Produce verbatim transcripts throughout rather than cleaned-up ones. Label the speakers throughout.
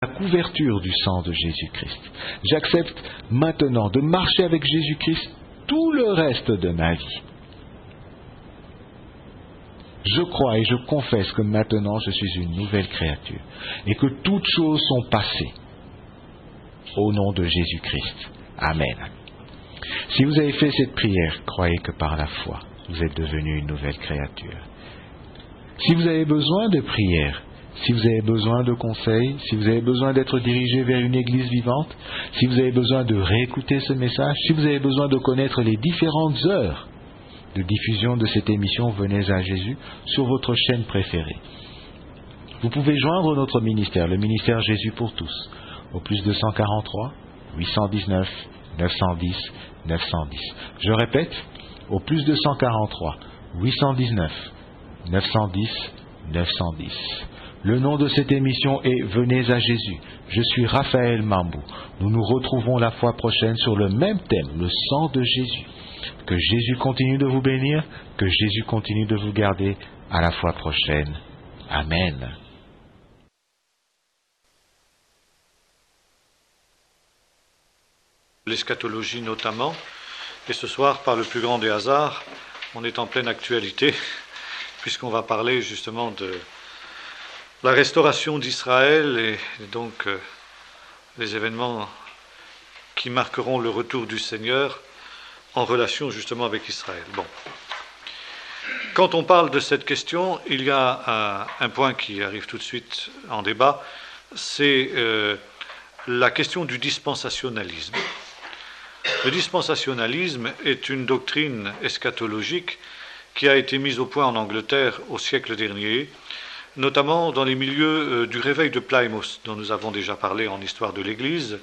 Speaker 1: la couverture du sang de Jésus-Christ. J'accepte maintenant de marcher avec Jésus-Christ tout le reste de ma vie. Je crois et je confesse que maintenant je suis une nouvelle créature et que toutes choses sont passées. Au nom de Jésus-Christ. Amen. Si vous avez fait cette prière, croyez que par la foi, vous êtes devenu une nouvelle créature. Si vous avez besoin de prière, si vous avez besoin de conseils, si vous avez besoin d'être dirigé vers une église vivante, si vous avez besoin de réécouter ce message, si vous avez besoin de connaître les différentes heures de diffusion de cette émission Venez à Jésus sur votre chaîne préférée, vous pouvez joindre notre ministère, le ministère Jésus pour tous, au plus deux cent quarante-trois, huit cent dix-neuf, neuf cent dix, neuf cent dix. Je répète, au plus deux cent quarante-trois, huit cent dix-neuf, neuf cent dix, neuf cent dix. Le nom de cette émission est Venez à Jésus. Je suis Raphaël Mambou. Nous nous retrouvons la fois prochaine sur le même thème, le sang de Jésus. Que Jésus continue de vous bénir, que Jésus continue de vous garder. À la fois prochaine. Amen.
Speaker 2: L'eschatologie notamment, et ce soir, par le plus grand des hasards, on est en pleine actualité, puisqu'on va parler justement de la restauration d'Israël et, et donc euh, les événements qui marqueront le retour du Seigneur en relation justement avec Israël. Bon. Quand on parle de cette question, il y a un, un point qui arrive tout de suite en débat, c'est euh, la question du dispensationalisme. Le dispensationalisme est une doctrine eschatologique qui a été mise au point en Angleterre au siècle dernier, notamment dans les milieux du réveil de Plymouth, dont nous avons déjà parlé en histoire de l'Église,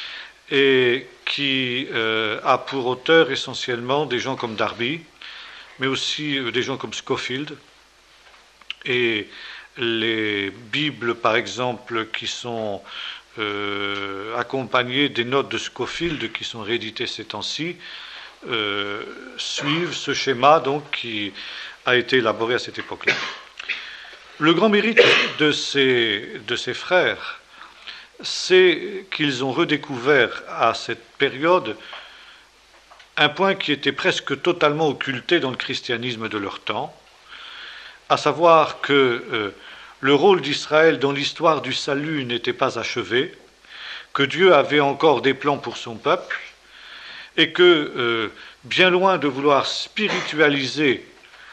Speaker 2: et qui euh, a pour auteur essentiellement des gens comme Darby, mais aussi euh, des gens comme Scofield, et les Bibles, par exemple, qui sont euh, accompagnées des notes de Scofield, qui sont rééditées ces temps-ci, euh, suivent ce schéma donc, qui a été élaboré à cette époque-là. Le grand mérite de ces, de ces frères, c'est qu'ils ont redécouvert à cette période un point qui était presque totalement occulté dans le christianisme de leur temps, à savoir que euh, le rôle d'Israël dans l'histoire du salut n'était pas achevé, que Dieu avait encore des plans pour son peuple, et que, euh, bien loin de vouloir spiritualiser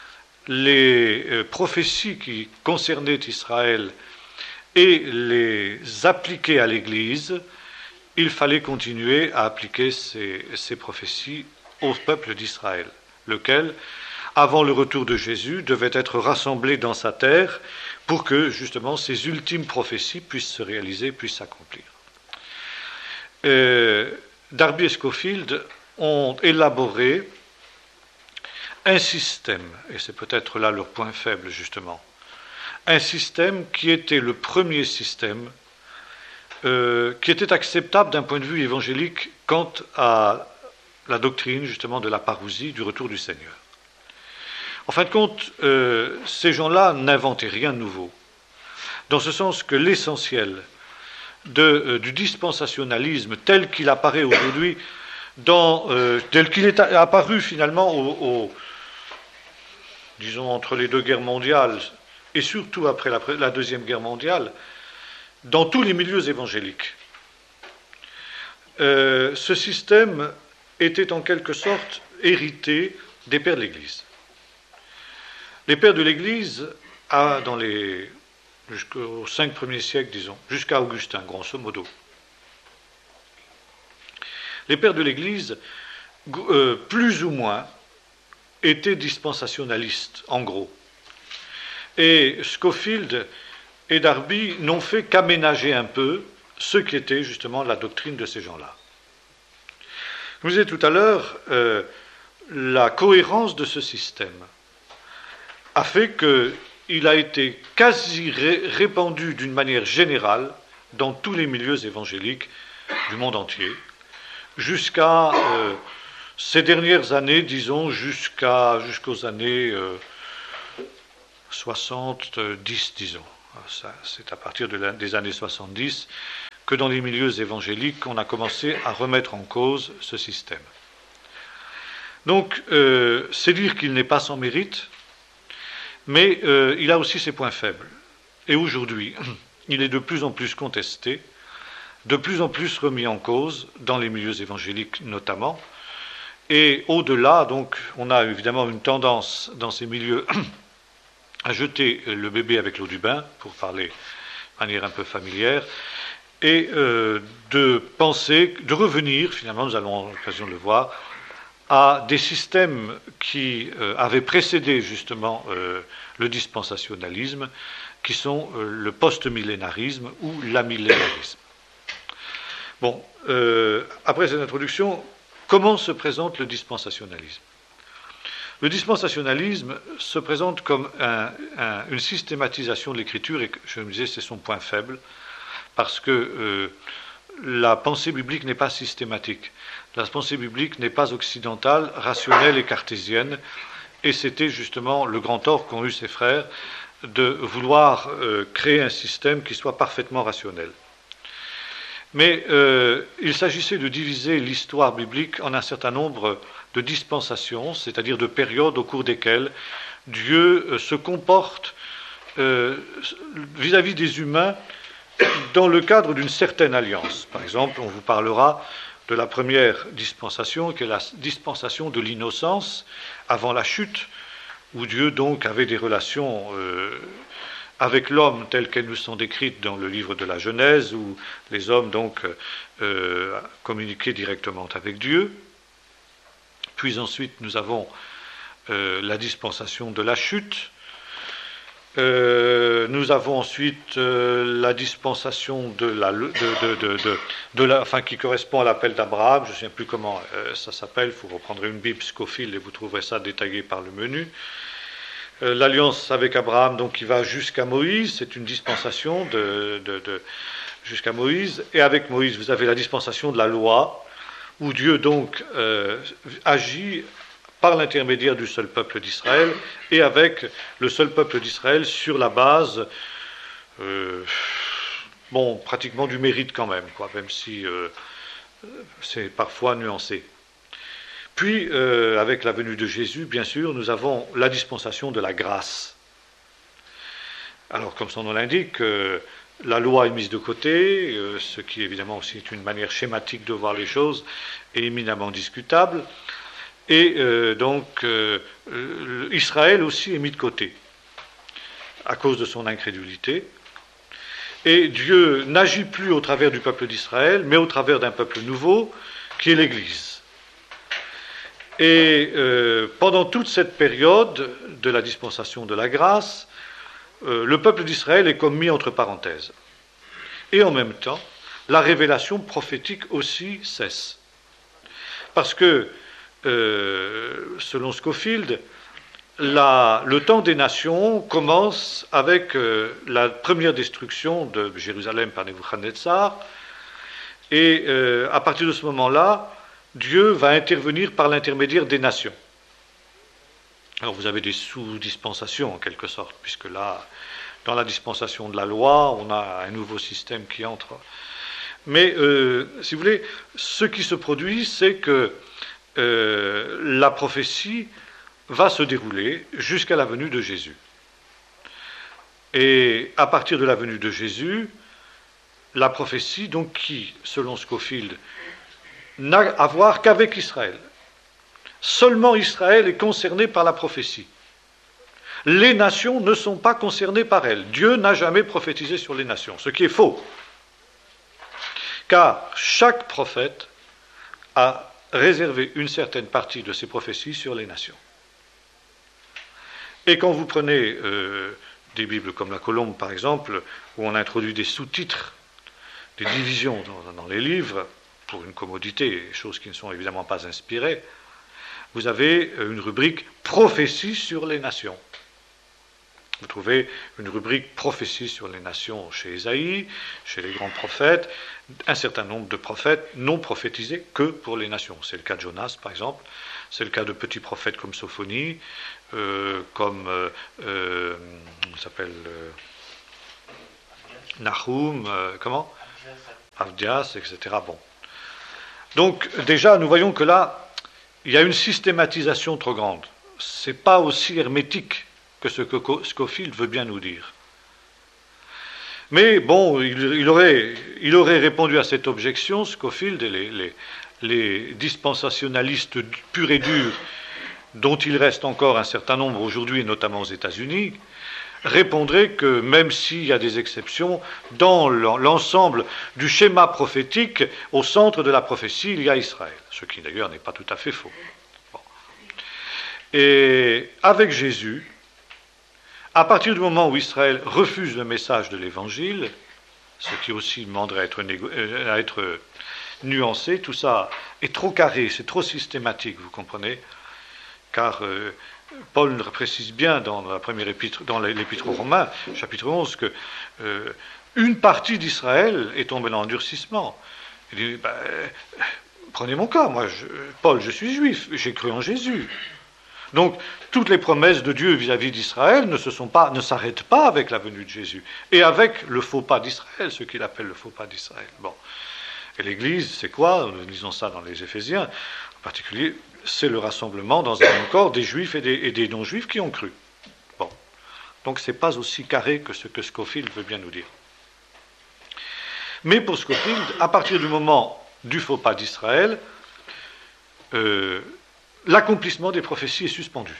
Speaker 2: les euh, prophéties qui concernaient Israël et les appliquer à l'Église, il fallait continuer à appliquer ces, ces prophéties au peuple d'Israël, lequel, avant le retour de Jésus, devait être rassemblé dans sa terre pour que, justement, ces ultimes prophéties puissent se réaliser, puissent s'accomplir. Euh, Darby et Scofield ont élaboré un système, et c'est peut-être là leur point faible, justement, un système qui était le premier système euh, qui était acceptable d'un point de vue évangélique quant à la doctrine, justement, de la parousie, du retour du Seigneur. En fin de compte, euh, ces gens-là n'inventaient rien de nouveau, dans ce sens que l'essentiel de, euh, du dispensationalisme tel qu'il apparaît aujourd'hui, dans, euh, tel qu'il est apparu finalement au, au, disons entre les deux guerres mondiales et surtout après la, la Deuxième Guerre mondiale, dans tous les milieux évangéliques. Euh, ce système était en quelque sorte hérité des pères de l'Église. Les pères de l'Église, à, dans les, jusqu'aux cinq premiers siècles, disons, jusqu'à Augustin, grosso modo, les pères de l'Église, euh, plus ou moins, étaient dispensationalistes, en gros. Et Scofield et Darby n'ont fait qu'aménager un peu ce qui était justement la doctrine de ces gens-là. Je vous disais tout à l'heure, euh, la cohérence de ce système a fait qu'il a été quasi ré- répandu d'une manière générale dans tous les milieux évangéliques du monde entier, jusqu'à euh, ces dernières années, disons, jusqu'à, jusqu'aux années euh, soixante-dix, disons, Ça, c'est à partir de la, des années soixante-dix que dans les milieux évangéliques, on a commencé à remettre en cause ce système. Donc, euh, c'est dire qu'il n'est pas sans mérite, mais euh, il a aussi ses points faibles. Et aujourd'hui, il est de plus en plus contesté, de plus en plus remis en cause, dans les milieux évangéliques notamment. Et au-delà, donc, on a évidemment une tendance dans ces milieux à jeter le bébé avec l'eau du bain, pour parler de manière un peu familière, et euh, de penser, de revenir, finalement, nous avons l'occasion de le voir, à des systèmes qui euh, avaient précédé justement euh, le dispensationalisme, qui sont euh, le post-millénarisme ou l'amillénarisme. Bon, euh, après cette introduction, comment se présente le dispensationalisme ? Le dispensationalisme se présente comme un, un, une systématisation de l'écriture, et je me disais c'est son point faible, parce que euh, la pensée biblique n'est pas systématique. La pensée biblique n'est pas occidentale, rationnelle et cartésienne, et c'était justement le grand tort qu'ont eu ses frères de vouloir euh, créer un système qui soit parfaitement rationnel. Mais euh, il s'agissait de diviser l'histoire biblique en un certain nombre de dispensations, c'est-à-dire de périodes au cours desquelles Dieu euh, se comporte euh, vis-à-vis des humains dans le cadre d'une certaine alliance. Par exemple, on vous parlera de la première dispensation, qui est la dispensation de l'innocence avant la chute, où Dieu donc avait des relations euh, avec l'homme telles qu'elles nous sont décrites dans le livre de la Genèse, où les hommes donc euh, communiquaient directement avec Dieu. Puis ensuite nous avons euh, la dispensation de la chute. Euh, nous avons ensuite euh, la dispensation de la, de, de, de, de, de la, enfin qui correspond à l'appel d'Abraham. Je ne sais plus comment euh, ça s'appelle. Vous reprendrez une Bible Scofield et vous trouverez ça détaillé par le menu. Euh, l'alliance avec Abraham, donc, qui va jusqu'à Moïse, c'est une dispensation de, de, de, jusqu'à Moïse. Et avec Moïse, vous avez la dispensation de la loi, où Dieu donc euh, agit par l'intermédiaire du seul peuple d'Israël, et avec le seul peuple d'Israël sur la base, euh, bon, pratiquement du mérite quand même, quoi, même si euh, c'est parfois nuancé. Puis, euh, avec la venue de Jésus, bien sûr, nous avons la dispensation de la grâce. Alors, comme son nom l'indique, euh, la loi est mise de côté, euh, ce qui évidemment aussi est une manière schématique de voir les choses, et éminemment discutable. Et euh, donc, euh, Israël aussi est mis de côté, à cause de son incrédulité. Et Dieu n'agit plus au travers du peuple d'Israël, mais au travers d'un peuple nouveau, qui est l'Église. Et euh, pendant toute cette période de la dispensation de la grâce, euh, le peuple d'Israël est comme mis entre parenthèses. Et en même temps, la révélation prophétique aussi cesse. Parce que, Euh, selon Scofield, la, le temps des nations commence avec euh, la première destruction de Jérusalem par Nebuchadnezzar, et euh, à partir de ce moment-là, Dieu va intervenir par l'intermédiaire des nations. Alors vous avez des sous-dispensations en quelque sorte, puisque là, dans la dispensation de la loi, on a un nouveau système qui entre. Mais, euh, si vous voulez, ce qui se produit, c'est que Euh, la prophétie va se dérouler jusqu'à la venue de Jésus. Et à partir de la venue de Jésus, la prophétie, donc qui, selon Scofield, n'a à voir qu'avec Israël. Seulement Israël est concerné par la prophétie. Les nations ne sont pas concernées par elle. Dieu n'a jamais prophétisé sur les nations, ce qui est faux. Car chaque prophète a réserver une certaine partie de ces prophéties sur les nations. Et quand vous prenez euh, des Bibles comme la Colombe, par exemple, où on introduit des sous-titres, des divisions dans, dans les livres, pour une commodité, choses qui ne sont évidemment pas inspirées, vous avez une rubrique « Prophéties sur les nations ». Vous trouvez une rubrique prophétie sur les nations chez Ésaïe, chez les grands prophètes, un certain nombre de prophètes non prophétisés que pour les nations. C'est le cas de Jonas, par exemple, c'est le cas de petits prophètes comme Sophonie, euh, comme, euh, euh, on s'appelle, euh, Nahum, euh, comment Avdias, et cetera. Bon. Donc, déjà, nous voyons que là, il y a une systématisation trop grande. Ce n'est pas aussi hermétique que ce que Scofield veut bien nous dire. Mais bon, il, il, aurait, il aurait répondu à cette objection, Scofield et les, les, les dispensationalistes purs et durs, dont il reste encore un certain nombre aujourd'hui, notamment aux États-Unis, répondraient que même s'il y a des exceptions, dans l'ensemble du schéma prophétique, au centre de la prophétie, il y a Israël, ce qui d'ailleurs n'est pas tout à fait faux. Bon. Et avec Jésus, à partir du moment où Israël refuse le message de l'Évangile, ce qui aussi demanderait à être, négo- à être nuancé, tout ça est trop carré, c'est trop systématique, vous comprenez, car euh, Paul précise bien dans la première épître, dans l'épître aux Romains, chapitre onze, que euh, une partie d'Israël est tombée dans l'endurcissement. Il dit, ben, prenez mon cas, moi, je, Paul, je suis juif, j'ai cru en Jésus. Donc, toutes les promesses de Dieu vis-à-vis d'Israël ne se sont pas, ne s'arrêtent pas avec la venue de Jésus, et avec le faux pas d'Israël, ce qu'il appelle le faux pas d'Israël. Bon. Et l'Église, c'est quoi? Nous lisons ça dans les Éphésiens, en particulier, c'est le rassemblement dans un même corps des juifs et des, et des non-juifs qui ont cru. Bon. Donc, ce n'est pas aussi carré que ce que Scofield veut bien nous dire. Mais pour Scofield, à partir du moment du faux pas d'Israël, euh, l'accomplissement des prophéties est suspendu.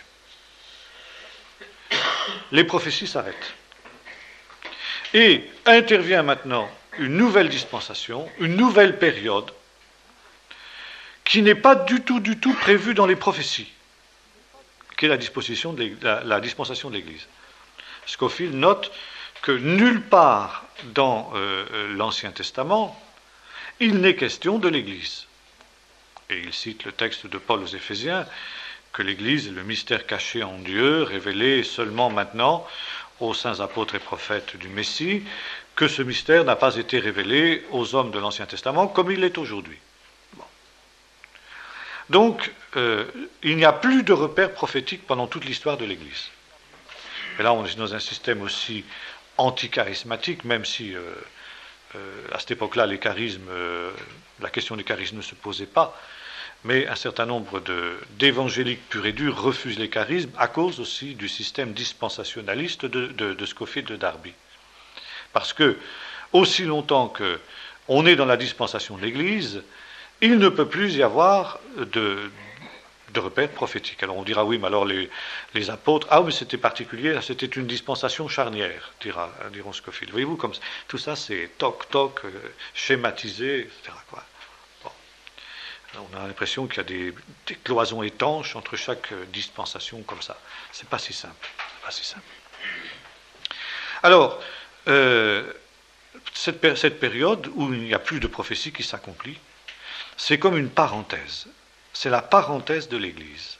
Speaker 2: Les prophéties s'arrêtent. Et intervient maintenant une nouvelle dispensation, une nouvelle période, qui n'est pas du tout, du tout prévue dans les prophéties, qui est la, disposition de la, la dispensation de l'Église. Scofield note que nulle part dans euh, l'Ancien Testament, il n'est question de l'Église. Et il cite le texte de Paul aux Éphésiens, que l'Église est le mystère caché en Dieu, révélé seulement maintenant aux saints apôtres et prophètes du Messie, que ce mystère n'a pas été révélé aux hommes de l'Ancien Testament comme il l'est aujourd'hui. Bon. Donc, euh, il n'y a plus de repères prophétiques pendant toute l'histoire de l'Église. Et là, on est dans un système aussi anticharismatique, même si euh, euh, à cette époque-là, les charismes, euh, la question des charismes ne se posait pas. Mais un certain nombre de, d'évangéliques purs et durs refusent les charismes à cause aussi du système dispensationaliste de, de, de Scofield de Darby. Parce que, aussi longtemps qu'on est dans la dispensation de l'Église, il ne peut plus y avoir de, de repères prophétiques. Alors on dira, oui, mais alors les, les apôtres, ah oui, c'était particulier, c'était une dispensation charnière, dira, diront Scofield. Voyez-vous, comme tout ça, c'est toc-toc, euh, schématisé, et cetera, quoi. On a l'impression qu'il y a des, des cloisons étanches entre chaque dispensation comme ça. C'est pas si simple. C'est pas si simple. Alors, euh, cette, cette période où il n'y a plus de prophétie qui s'accomplit, c'est comme une parenthèse. C'est la parenthèse de l'Église.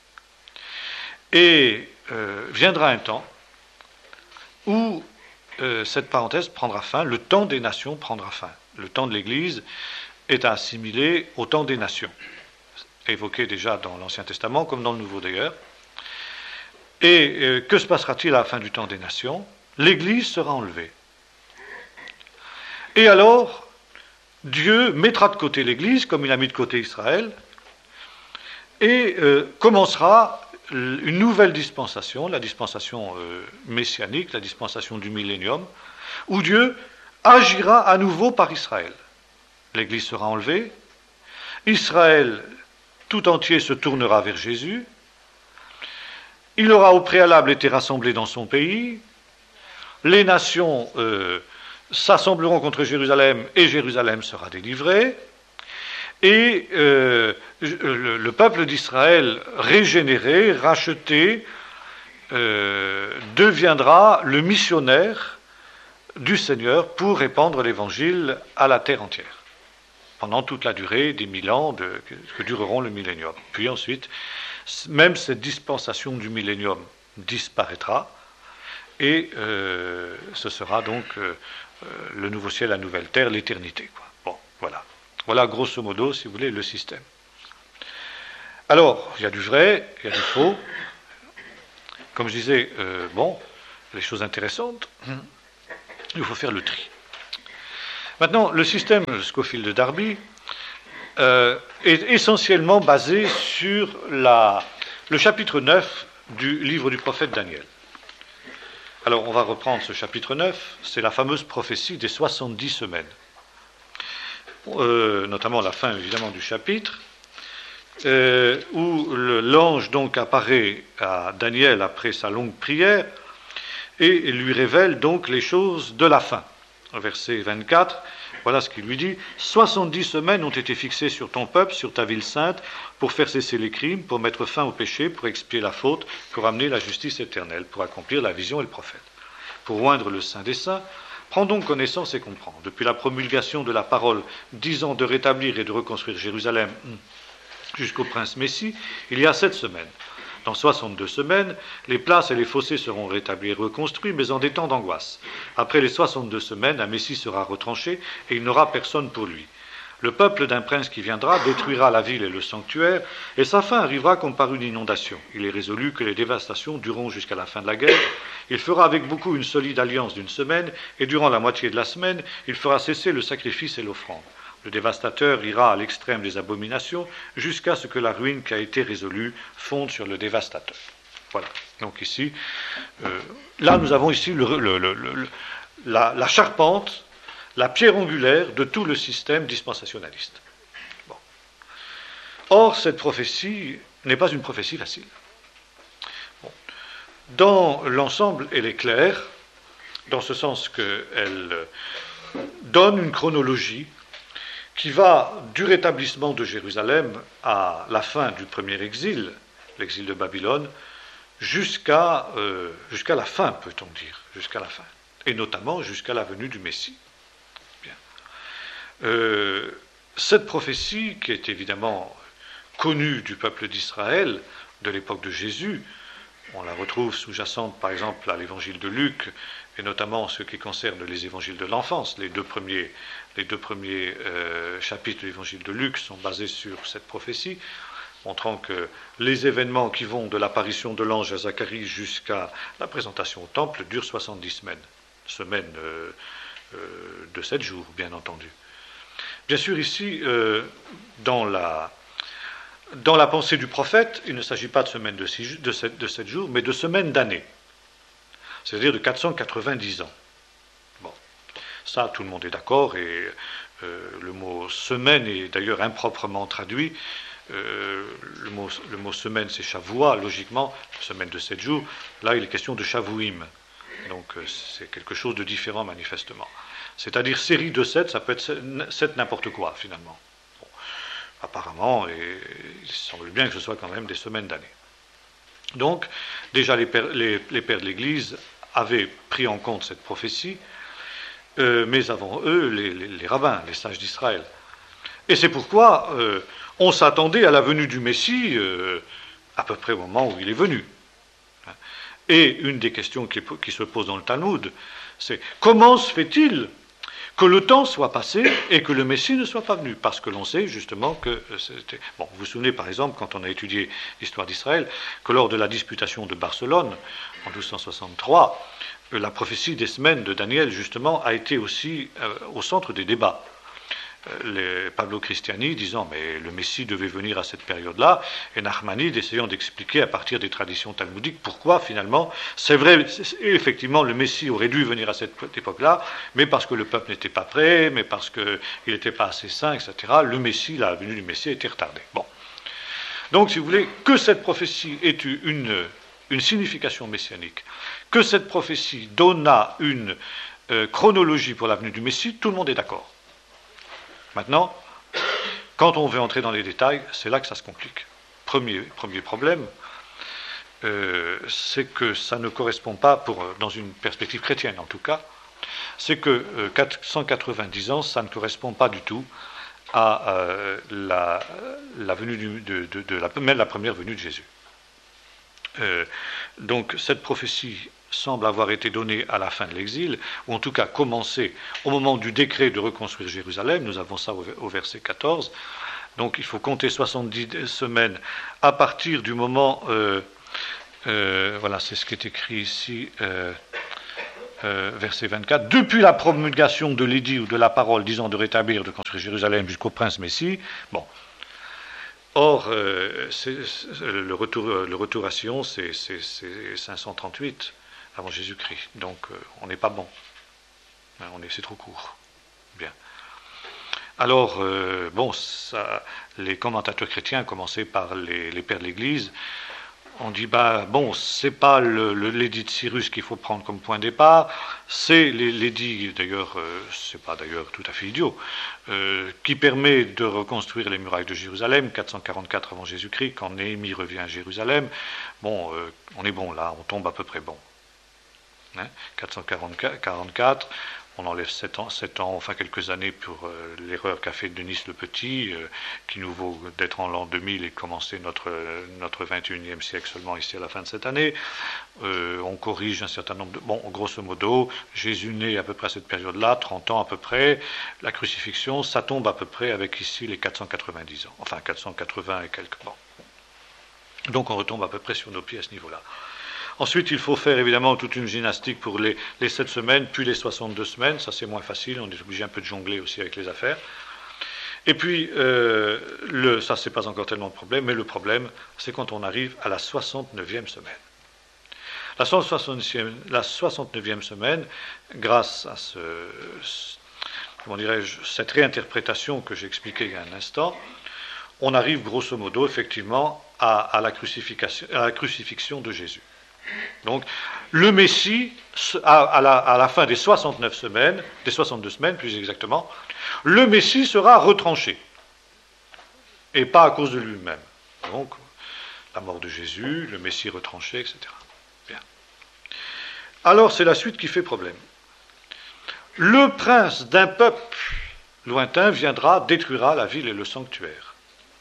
Speaker 2: Et euh, viendra un temps où euh, cette parenthèse prendra fin, le temps des nations prendra fin. Le temps de l'Église est assimilé au temps des nations, évoqué déjà dans l'Ancien Testament, comme dans le Nouveau d'ailleurs. Et euh, que se passera-t-il à la fin du temps des nations? L'Église sera enlevée. Et alors, Dieu mettra de côté l'Église, comme il a mis de côté Israël, et euh, commencera une nouvelle dispensation, la dispensation euh, messianique, la dispensation du millénium, où Dieu agira à nouveau par Israël. L'Église sera enlevée, Israël tout entier se tournera vers Jésus, il aura au préalable été rassemblé dans son pays, les nations euh, s'assembleront contre Jérusalem et Jérusalem sera délivrée, et euh, le, le peuple d'Israël régénéré, racheté, euh, deviendra le missionnaire du Seigneur pour répandre l'Évangile à la terre entière, pendant toute la durée des mille ans de, que, que dureront le millénium. Puis ensuite, même cette dispensation du millénium disparaîtra, et euh, ce sera donc euh, le nouveau ciel, la nouvelle terre, l'éternité, quoi. Bon, voilà. Voilà, grosso modo, si vous voulez, le système. Alors, il y a du vrai, il y a du faux. Comme je disais, euh, bon, les choses intéressantes. il faut faire le tri. Maintenant, le système Scofield de Darby euh, est essentiellement basé sur la, le chapitre neuf du livre du prophète Daniel. Alors, on va reprendre ce chapitre neuf, c'est la fameuse prophétie des soixante-dix semaines. Euh, notamment la fin, évidemment, du chapitre, euh, où le, l'ange donc apparaît à Daniel après sa longue prière et lui révèle donc les choses de la fin. Verset vingt-quatre, voilà ce qu'il lui dit. « soixante-dix semaines ont été fixées sur ton peuple, sur ta ville sainte, pour faire cesser les crimes, pour mettre fin au péché, pour expier la faute, pour amener la justice éternelle, pour accomplir la vision et le prophète, pour oindre le Saint des Saints. Prends donc connaissance et comprends. Depuis la promulgation de la parole, disant de rétablir et de reconstruire Jérusalem jusqu'au prince Messie, il y a sept semaines. Dans soixante-deux semaines, les places et les fossés seront rétablis et reconstruits, mais en des temps d'angoisse. Après les soixante-deux semaines, un Messie sera retranché et il n'aura personne pour lui. Le peuple d'un prince qui viendra détruira la ville et le sanctuaire, et sa fin arrivera comme par une inondation. Il est résolu que les dévastations dureront jusqu'à la fin de la guerre. Il fera avec beaucoup une solide alliance d'une semaine, et durant la moitié de la semaine, il fera cesser le sacrifice et l'offrande. Le dévastateur ira à l'extrême des abominations, jusqu'à ce que la ruine qui a été résolue fonde sur le dévastateur. Voilà. Donc ici, euh, là nous avons ici le, le, le, le, la, la charpente, la pierre angulaire de tout le système dispensationaliste. Bon. Or, cette prophétie n'est pas une prophétie facile. Bon. Dans l'ensemble, elle est claire, dans ce sens qu'elle donne une chronologie qui va du rétablissement de Jérusalem à la fin du premier exil, l'exil de Babylone, jusqu'à euh, jusqu'à la fin, peut-on dire, jusqu'à la fin, et notamment jusqu'à la venue du Messie. Bien. Euh, cette prophétie, qui est évidemment connue du peuple d'Israël de l'époque de Jésus, on la retrouve sous-jacente par exemple à l'évangile de Luc, et notamment ce qui concerne les évangiles de l'enfance. Les deux premiers, les deux premiers euh, chapitres de l'évangile de Luc sont basés sur cette prophétie, montrant que les événements qui vont de l'apparition de l'ange à Zacharie jusqu'à la présentation au temple durent soixante-dix semaines, semaines euh, euh, de sept jours, bien entendu. Bien sûr, ici, euh, dans la... Dans la pensée du prophète, il ne s'agit pas de semaines de, six, de, sept, de sept jours, mais de semaines d'années, c'est-à-dire de quatre cent quatre-vingt-dix ans. Bon, ça, tout le monde est d'accord, et euh, le mot semaine est d'ailleurs improprement traduit. Euh, le, mot, le mot semaine, c'est Shavua, logiquement, semaine de sept jours. Là, il est question de Shavuim, donc euh, c'est quelque chose de différent manifestement. C'est-à-dire série de sept, ça peut être sept n'importe quoi, finalement. Apparemment, et il semble bien que ce soit quand même des semaines d'années. Donc, déjà les pères, les, les pères de l'Église avaient pris en compte cette prophétie, euh, mais avant eux, les, les, les rabbins, les sages d'Israël. Et c'est pourquoi euh, on s'attendait à la venue du Messie euh, à peu près au moment où il est venu. Et une des questions qui, qui se pose dans le Talmud, c'est comment se fait-il que le temps soit passé et que le Messie ne soit pas venu, parce que l'on sait justement que c'était... Bon, vous vous souvenez par exemple, quand on a étudié l'histoire d'Israël, que lors de la disputation de Barcelone, en douze cent soixante-trois, la prophétie des semaines de Daniel, justement, a été aussi euh, au centre des débats. Les Pablo Cristiani disant mais le Messie devait venir à cette période-là, et Nachmanide essayant d'expliquer à partir des traditions talmudiques pourquoi finalement, c'est vrai, c'est, effectivement le Messie aurait dû venir à cette époque-là, mais parce que le peuple n'était pas prêt, mais parce qu'il n'était pas assez saint, et cetera, le Messie, la venue du Messie était retardée. Bon. Donc si vous voulez, que cette prophétie ait eu une, une signification messianique, que cette prophétie donna une euh, chronologie pour la venue du Messie, tout le monde est d'accord. Maintenant, quand on veut entrer dans les détails, c'est là que ça se complique. Premier, premier problème, euh, c'est que ça ne correspond pas, pour, dans une perspective chrétienne en tout cas, c'est que euh, quatre cent quatre-vingt-dix ans, ça ne correspond pas du tout à euh, la, la venue du, de, de, de la, même la première venue de Jésus. Euh, donc cette prophétie semble avoir été donnée à la fin de l'exil, ou en tout cas commencé au moment du décret de reconstruire Jérusalem. Nous avons ça au verset quatorze. Donc il faut compter soixante-dix semaines à partir du moment... Euh, euh, voilà, c'est ce qui est écrit ici. Euh, euh, verset vingt-quatre, « Depuis la promulgation de l'édit ou de la parole disant de rétablir, de construire Jérusalem jusqu'au prince Messie. » Bon. Or, euh, c'est, c'est, le, retour, le retour à Sion, c'est, c'est, c'est cinq cent trente-huit avant Jésus-Christ. Donc, euh, on n'est pas bon. Hein, on est, c'est trop court. Bien. Alors, euh, bon, ça, les commentateurs chrétiens, à commencer par les, les pères de l'Église, on dit, bah, bon, c'est pas le, le, l'édit de Cyrus qu'il faut prendre comme point de départ, c'est l'édit, d'ailleurs, euh, c'est pas d'ailleurs tout à fait idiot, euh, qui permet de reconstruire les murailles de Jérusalem, quatre cent quarante-quatre avant Jésus-Christ, quand Néhémie revient à Jérusalem. Bon, euh, on est bon là, on tombe à peu près bon. Hein, quatre cent quarante-quatre, on enlève sept ans, sept ans, enfin quelques années pour euh, l'erreur qu'a fait Denis le Petit, euh, qui nous vaut d'être en l'an deux mille et de commencer notre, notre vingt et unième siècle seulement ici à la fin de cette année. Euh, on corrige un certain nombre de... Bon, grosso modo, Jésus naît à peu près à cette période-là, trente ans à peu près. La crucifixion, ça tombe à peu près avec ici les quatre cent quatre-vingt-dix ans. Enfin, quatre cent quatre-vingts et quelques... Bon. Donc on retombe à peu près sur nos pieds à ce niveau-là. Ensuite, il faut faire évidemment toute une gymnastique pour les, les sept semaines, puis les soixante-deux semaines. Ça, c'est moins facile. On est obligé un peu de jongler aussi avec les affaires. Et puis, euh, le, ça, c'est pas encore tellement le problème, mais le problème, c'est quand on arrive à la soixante-neuvième semaine. La soixante-neuvième semaine, grâce à ce, comment dirais-je, cette réinterprétation que j'expliquais il y a un instant, on arrive grosso modo, effectivement, à, à, la, crucifixion, à la crucifixion de Jésus. Donc, le Messie, à, à, la, à la fin des soixante-neuf semaines, des soixante-deux semaines plus exactement, le Messie sera retranché, et pas à cause de lui-même. Donc, la mort de Jésus, le Messie retranché, et cetera. Bien. Alors, c'est la suite qui fait problème. Le prince d'un peuple lointain viendra, détruira la ville et le sanctuaire.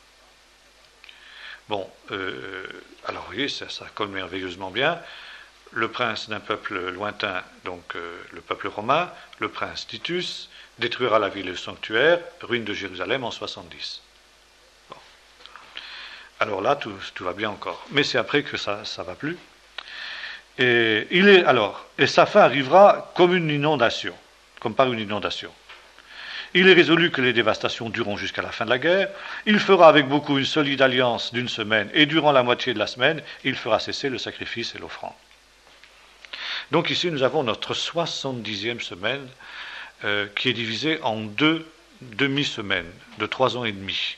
Speaker 2: Bon, euh, alors vous voyez, ça, ça colle merveilleusement bien. Le prince d'un peuple lointain, donc euh, le peuple romain, le prince Titus, détruira la ville et le sanctuaire, ruine de Jérusalem en soixante-dix. Bon. Alors là, tout, tout va bien encore. Mais c'est après que ça ne va plus. Et, il est, alors, et sa fin arrivera comme une inondation, comme par une inondation. Il est résolu que les dévastations dureront jusqu'à la fin de la guerre. Il fera avec beaucoup une solide alliance d'une semaine, et durant la moitié de la semaine, il fera cesser le sacrifice et l'offrande. Donc ici, nous avons notre soixante-dixième semaine, euh, qui est divisée en deux demi-semaines, de trois ans et demi.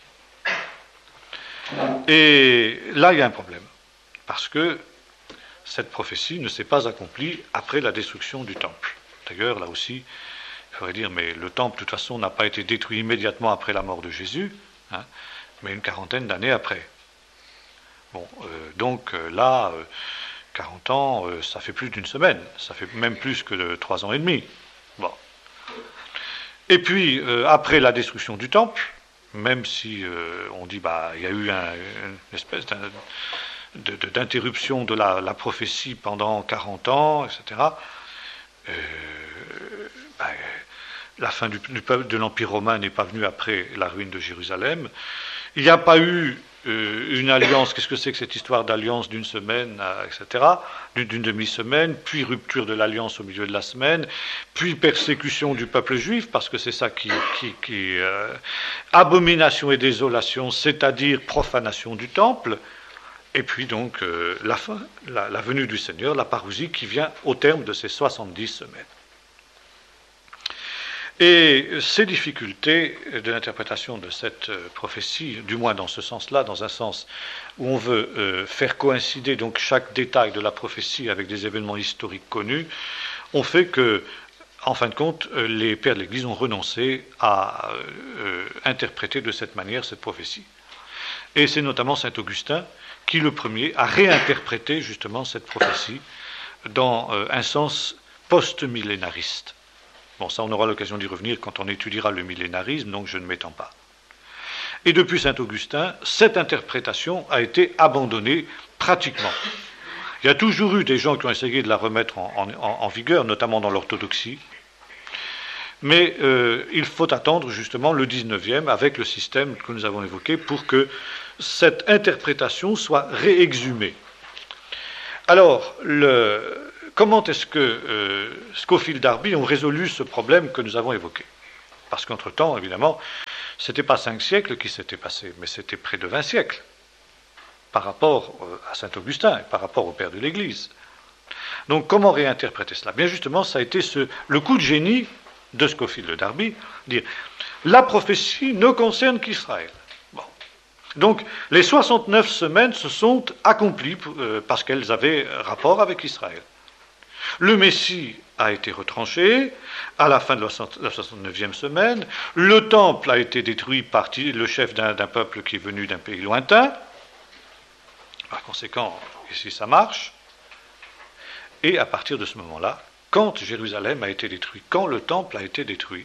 Speaker 2: Et là, il y a un problème, parce que cette prophétie ne s'est pas accomplie après la destruction du temple. D'ailleurs, là aussi, il faudrait dire, mais le temple, de toute façon, n'a pas été détruit immédiatement après la mort de Jésus, hein, mais une quarantaine d'années après. Bon, euh, donc euh, là, euh, quarante ans, euh, ça fait plus d'une semaine, ça fait même plus que de trois ans et demi. Bon. Et puis, euh, après la destruction du temple, même si euh, on dit, bah, il y a eu un, une espèce d'un, de, de, d'interruption de la, la prophétie pendant quarante ans, et cetera, euh, bah, la fin du, du, de l'Empire romain n'est pas venue après la ruine de Jérusalem. Il n'y a pas eu euh, une alliance, qu'est-ce que c'est que cette histoire d'alliance d'une semaine, euh, et cetera, d'une, d'une demi-semaine, puis rupture de l'alliance au milieu de la semaine, puis persécution du peuple juif, parce que c'est ça qui... qui, qui euh, abomination et désolation, c'est-à-dire profanation du temple, et puis donc euh, la fin, la, la venue du Seigneur, la parousie qui vient au terme de ces soixante-dix semaines. Et ces difficultés de l'interprétation de cette prophétie, du moins dans ce sens-là, dans un sens où on veut euh, faire coïncider donc chaque détail de la prophétie avec des événements historiques connus, ont fait que, en fin de compte, les pères de l'Église ont renoncé à euh, interpréter de cette manière cette prophétie. Et c'est notamment saint Augustin qui, le premier, a réinterprété justement cette prophétie dans euh, un sens post-millénariste. Bon, ça, on aura l'occasion d'y revenir quand on étudiera le millénarisme, donc je ne m'étends pas. Et depuis saint Augustin, cette interprétation a été abandonnée pratiquement. Il y a toujours eu des gens qui ont essayé de la remettre en, en, en vigueur, notamment dans l'orthodoxie, mais euh, il faut attendre justement le dix-neuvième avec le système que nous avons évoqué pour que cette interprétation soit réexhumée. Alors, le... comment est-ce que euh, Scofield Darby ont résolu ce problème que nous avons évoqué? Parce qu'entre-temps, évidemment, ce n'était pas cinq siècles qui s'étaient passés, mais c'était près de vingt siècles par rapport à saint Augustin, et par rapport au père de l'Église. Donc comment réinterpréter cela? Bien justement, ça a été ce, le coup de génie de Scofield Darby, dire la prophétie ne concerne qu'Israël. Bon. Donc les soixante-neuf semaines se sont accomplies euh, parce qu'elles avaient rapport avec Israël. Le Messie a été retranché à la fin de la soixante-neuvième semaine, le temple a été détruit par le chef d'un, d'un peuple qui est venu d'un pays lointain. Par conséquent, ici ça marche. Et à partir de ce moment-là, quand Jérusalem a été détruit, quand le temple a été détruit,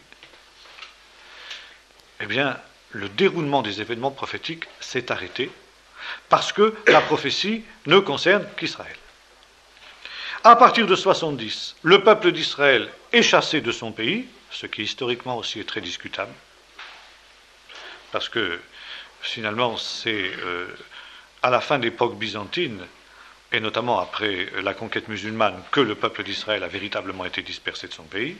Speaker 2: eh bien, le déroulement des événements prophétiques s'est arrêté parce que la prophétie ne concerne qu'Israël. À partir de soixante-dix, le peuple d'Israël est chassé de son pays, ce qui historiquement aussi est très discutable, parce que finalement c'est euh, à la fin de l'époque byzantine, et notamment après la conquête musulmane, que le peuple d'Israël a véritablement été dispersé de son pays.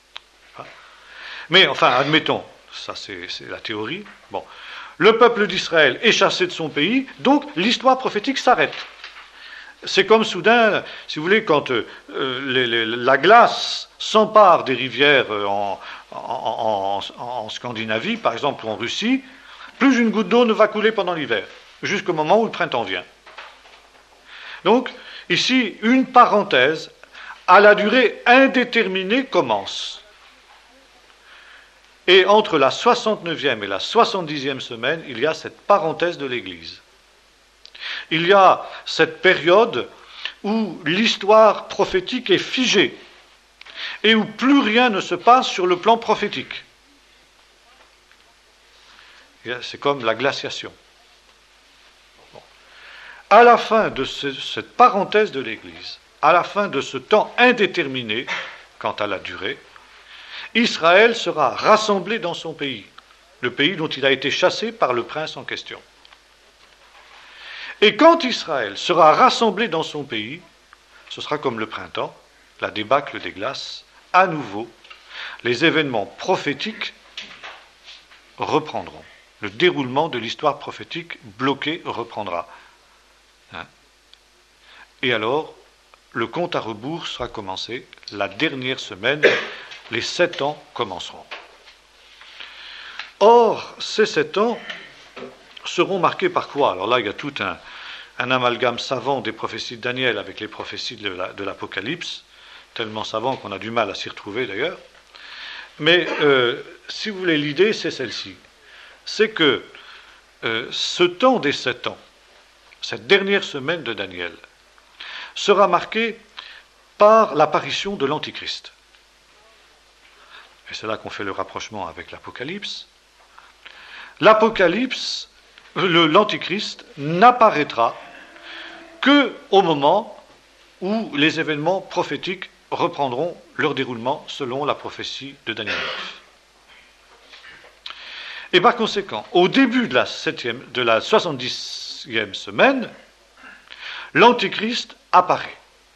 Speaker 2: Mais enfin, admettons, ça c'est, c'est la théorie, bon, le peuple d'Israël est chassé de son pays, donc l'histoire prophétique s'arrête. C'est comme soudain, si vous voulez, quand euh, les, les, la glace s'empare des rivières en, en, en, en Scandinavie, par exemple, ou en Russie, plus une goutte d'eau ne va couler pendant l'hiver, jusqu'au moment où le printemps vient. Donc, ici, une parenthèse à la durée indéterminée commence. Et entre la soixante-neuvième et la soixante-dixième semaine, il y a cette parenthèse de l'Église. Il y a cette période où l'histoire prophétique est figée et où plus rien ne se passe sur le plan prophétique. C'est comme la glaciation. Bon. À la fin de ce, cette parenthèse de l'Église, à la fin de ce temps indéterminé, quant à la durée, Israël sera rassemblé dans son pays, le pays dont il a été chassé par le prince en question. Et quand Israël sera rassemblé dans son pays, ce sera comme le printemps, la débâcle des glaces, à nouveau, les événements prophétiques reprendront. Le déroulement de l'histoire prophétique bloquée reprendra. Hein? Et alors, le compte à rebours sera commencé, la dernière semaine, les sept ans commenceront. Or, ces sept ans seront marqués par quoi? Alors là, il y a tout un, un amalgame savant des prophéties de Daniel avec les prophéties de, la, de l'Apocalypse, tellement savant qu'on a du mal à s'y retrouver d'ailleurs. Mais euh, si vous voulez, l'idée, c'est celle-ci. C'est que euh, ce temps des sept ans, cette dernière semaine de Daniel, sera marqué par l'apparition de l'Antichrist. Et c'est là qu'on fait le rapprochement avec l'Apocalypse. L'Apocalypse, le, l'Antichrist, n'apparaîtra qu'au moment où les événements prophétiques reprendront leur déroulement selon la prophétie de Daniel neuf. Et par conséquent, au début de la, septième, de la soixante-dixième semaine, l'Antichrist apparaît.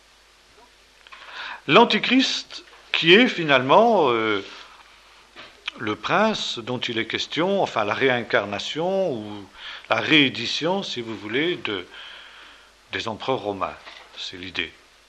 Speaker 2: L'Antichrist qui est finalement euh, le prince dont il est question, enfin la réincarnation ou la réédition, si vous voulez, de, des empereurs romains. C'est l'idée.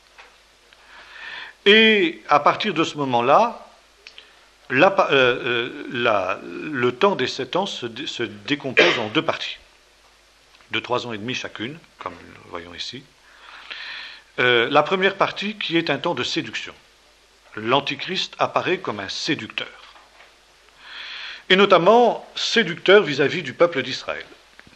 Speaker 2: Et à partir de ce moment-là, la, euh, la, le temps des sept ans se, se décompose en deux parties, de trois ans et demi chacune, comme nous le voyons ici. Euh, la première partie qui est un temps de séduction. L'Antichrist apparaît comme un séducteur. Et notamment séducteur vis-à-vis du peuple d'Israël.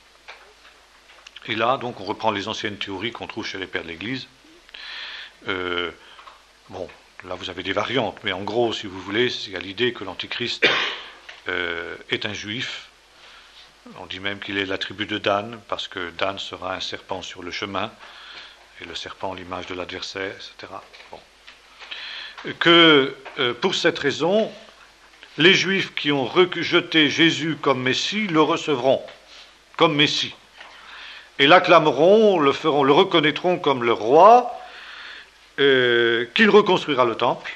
Speaker 2: Et là, donc, on reprend les anciennes théories qu'on trouve chez les pères de l'Église. Euh, bon, là, vous avez des variantes, mais en gros, si vous voulez, il y a l'idée que l'Antichrist euh, est un juif. On dit même qu'il est la tribu de Dan, parce que Dan sera un serpent sur le chemin, et le serpent, l'image de l'adversaire, et cetera. Bon. Que, euh, pour cette raison, les Juifs qui ont rejeté Jésus comme Messie le recevront comme Messie, et l'acclameront, le feront, le reconnaîtront comme le roi, euh, qu'il reconstruira le temple,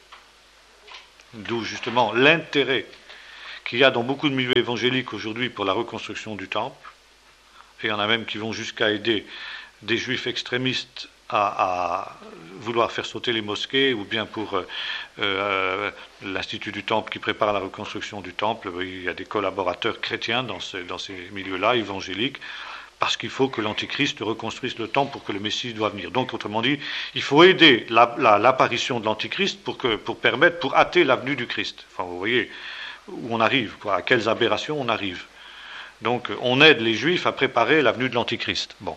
Speaker 2: d'où justement l'intérêt qu'il y a dans beaucoup de milieux évangéliques aujourd'hui pour la reconstruction du temple. Et il y en a même qui vont jusqu'à aider des juifs extrémistes à, à vouloir faire sauter les mosquées, ou bien pour euh, euh, l'Institut du Temple qui prépare la reconstruction du temple. Il y a des collaborateurs chrétiens dans, ce, dans ces milieux-là, évangéliques, parce qu'il faut que l'Antichrist reconstruise le temple pour que le Messie doit venir. Donc, autrement dit, il faut aider la, la, l'apparition de l'Antichrist pour, que, pour permettre, pour hâter la venue du Christ. Enfin, vous voyez où on arrive, quoi, à quelles aberrations on arrive. Donc, on aide les Juifs à préparer la venue de l'Antichrist. Bon.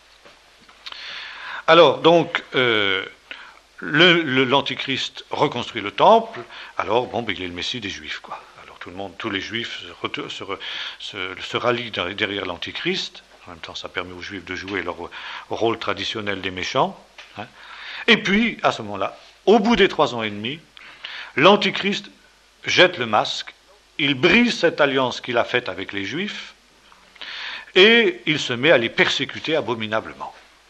Speaker 2: Alors, donc, euh, le, le, l'Antichrist reconstruit le temple, alors, bon, ben, il est le Messie des Juifs, quoi. Alors, tout le monde, tous les Juifs se, se, se, se rallient derrière l'Antichrist. En même temps, ça permet aux Juifs de jouer leur rôle traditionnel des méchants. Hein. Et puis, à ce moment-là, au bout des trois ans et demi, l'Antichrist jette le masque, il brise cette alliance qu'il a faite avec les Juifs, et il se met à les persécuter abominablement.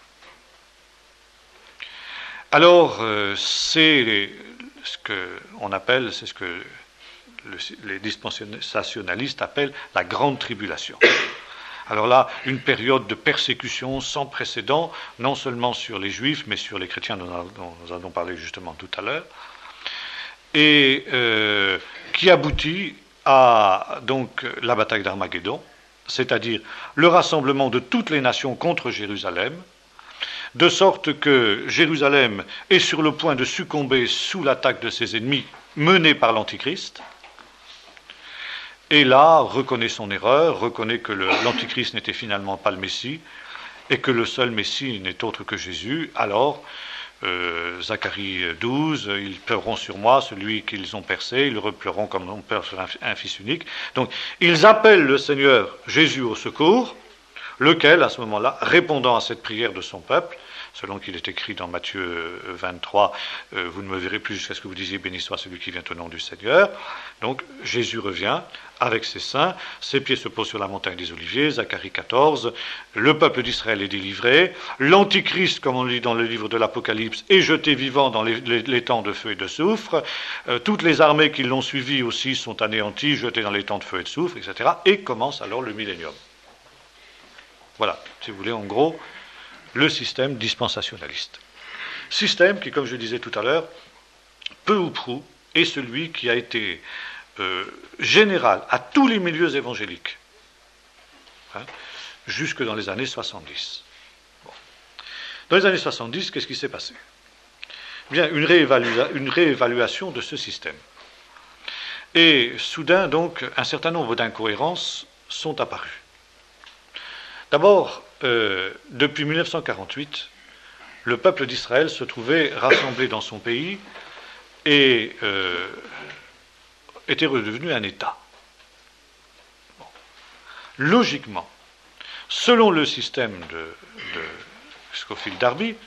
Speaker 2: Alors, euh, c'est les, ce qu'on appelle, c'est ce que le, les dispensationalistes appellent la grande tribulation. Alors là, une période de persécution sans précédent, non seulement sur les Juifs, mais sur les chrétiens dont, dont nous allons parler justement tout à l'heure, et euh, qui aboutit à donc la bataille d'Armageddon, c'est-à-dire le rassemblement de toutes les nations contre Jérusalem, de sorte que Jérusalem est sur le point de succomber sous l'attaque de ses ennemis menée par l'Antichrist, et là reconnaît son erreur, reconnaît que le, l'Antichrist n'était finalement pas le Messie, et que le seul Messie n'est autre que Jésus. Alors, euh, Zacharie douze, ils pleureront sur moi, celui qu'ils ont percé, ils repleureront comme on pleure sur un, un fils unique. Donc, ils appellent le Seigneur Jésus au secours, lequel, à ce moment-là, répondant à cette prière de son peuple, selon qu'il est écrit dans Matthieu vingt-trois, euh, vous ne me verrez plus jusqu'à ce que vous disiez béni soit celui qui vient au nom du Seigneur. Donc Jésus revient avec ses saints, ses pieds se posent sur la montagne des Oliviers, Zacharie quatorze, le peuple d'Israël est délivré, l'Antichrist, comme on le dit dans le livre de l'Apocalypse, est jeté vivant dans les, les, les temps de feu et de soufre, euh, toutes les armées qui l'ont suivi aussi sont anéanties, jetées dans les temps de feu et de soufre, et cetera. Et commence alors le millénium. Voilà, si vous voulez, en gros, le système dispensationaliste. Système qui, comme je disais tout à l'heure, peu ou prou, est celui qui a été euh, général à tous les milieux évangéliques, hein, jusque dans les années soixante-dix. Bon. Dans les années soixante-dix, qu'est-ce qui s'est passé ? Bien, une, réévalua- une réévaluation de ce système. Et soudain, donc, un certain nombre d'incohérences sont apparues. D'abord, euh, depuis mille neuf cent quarante-huit, le peuple d'Israël se trouvait rassemblé dans son pays et euh, était redevenu un État. Bon. Logiquement, selon le système de, de Scofield Darby,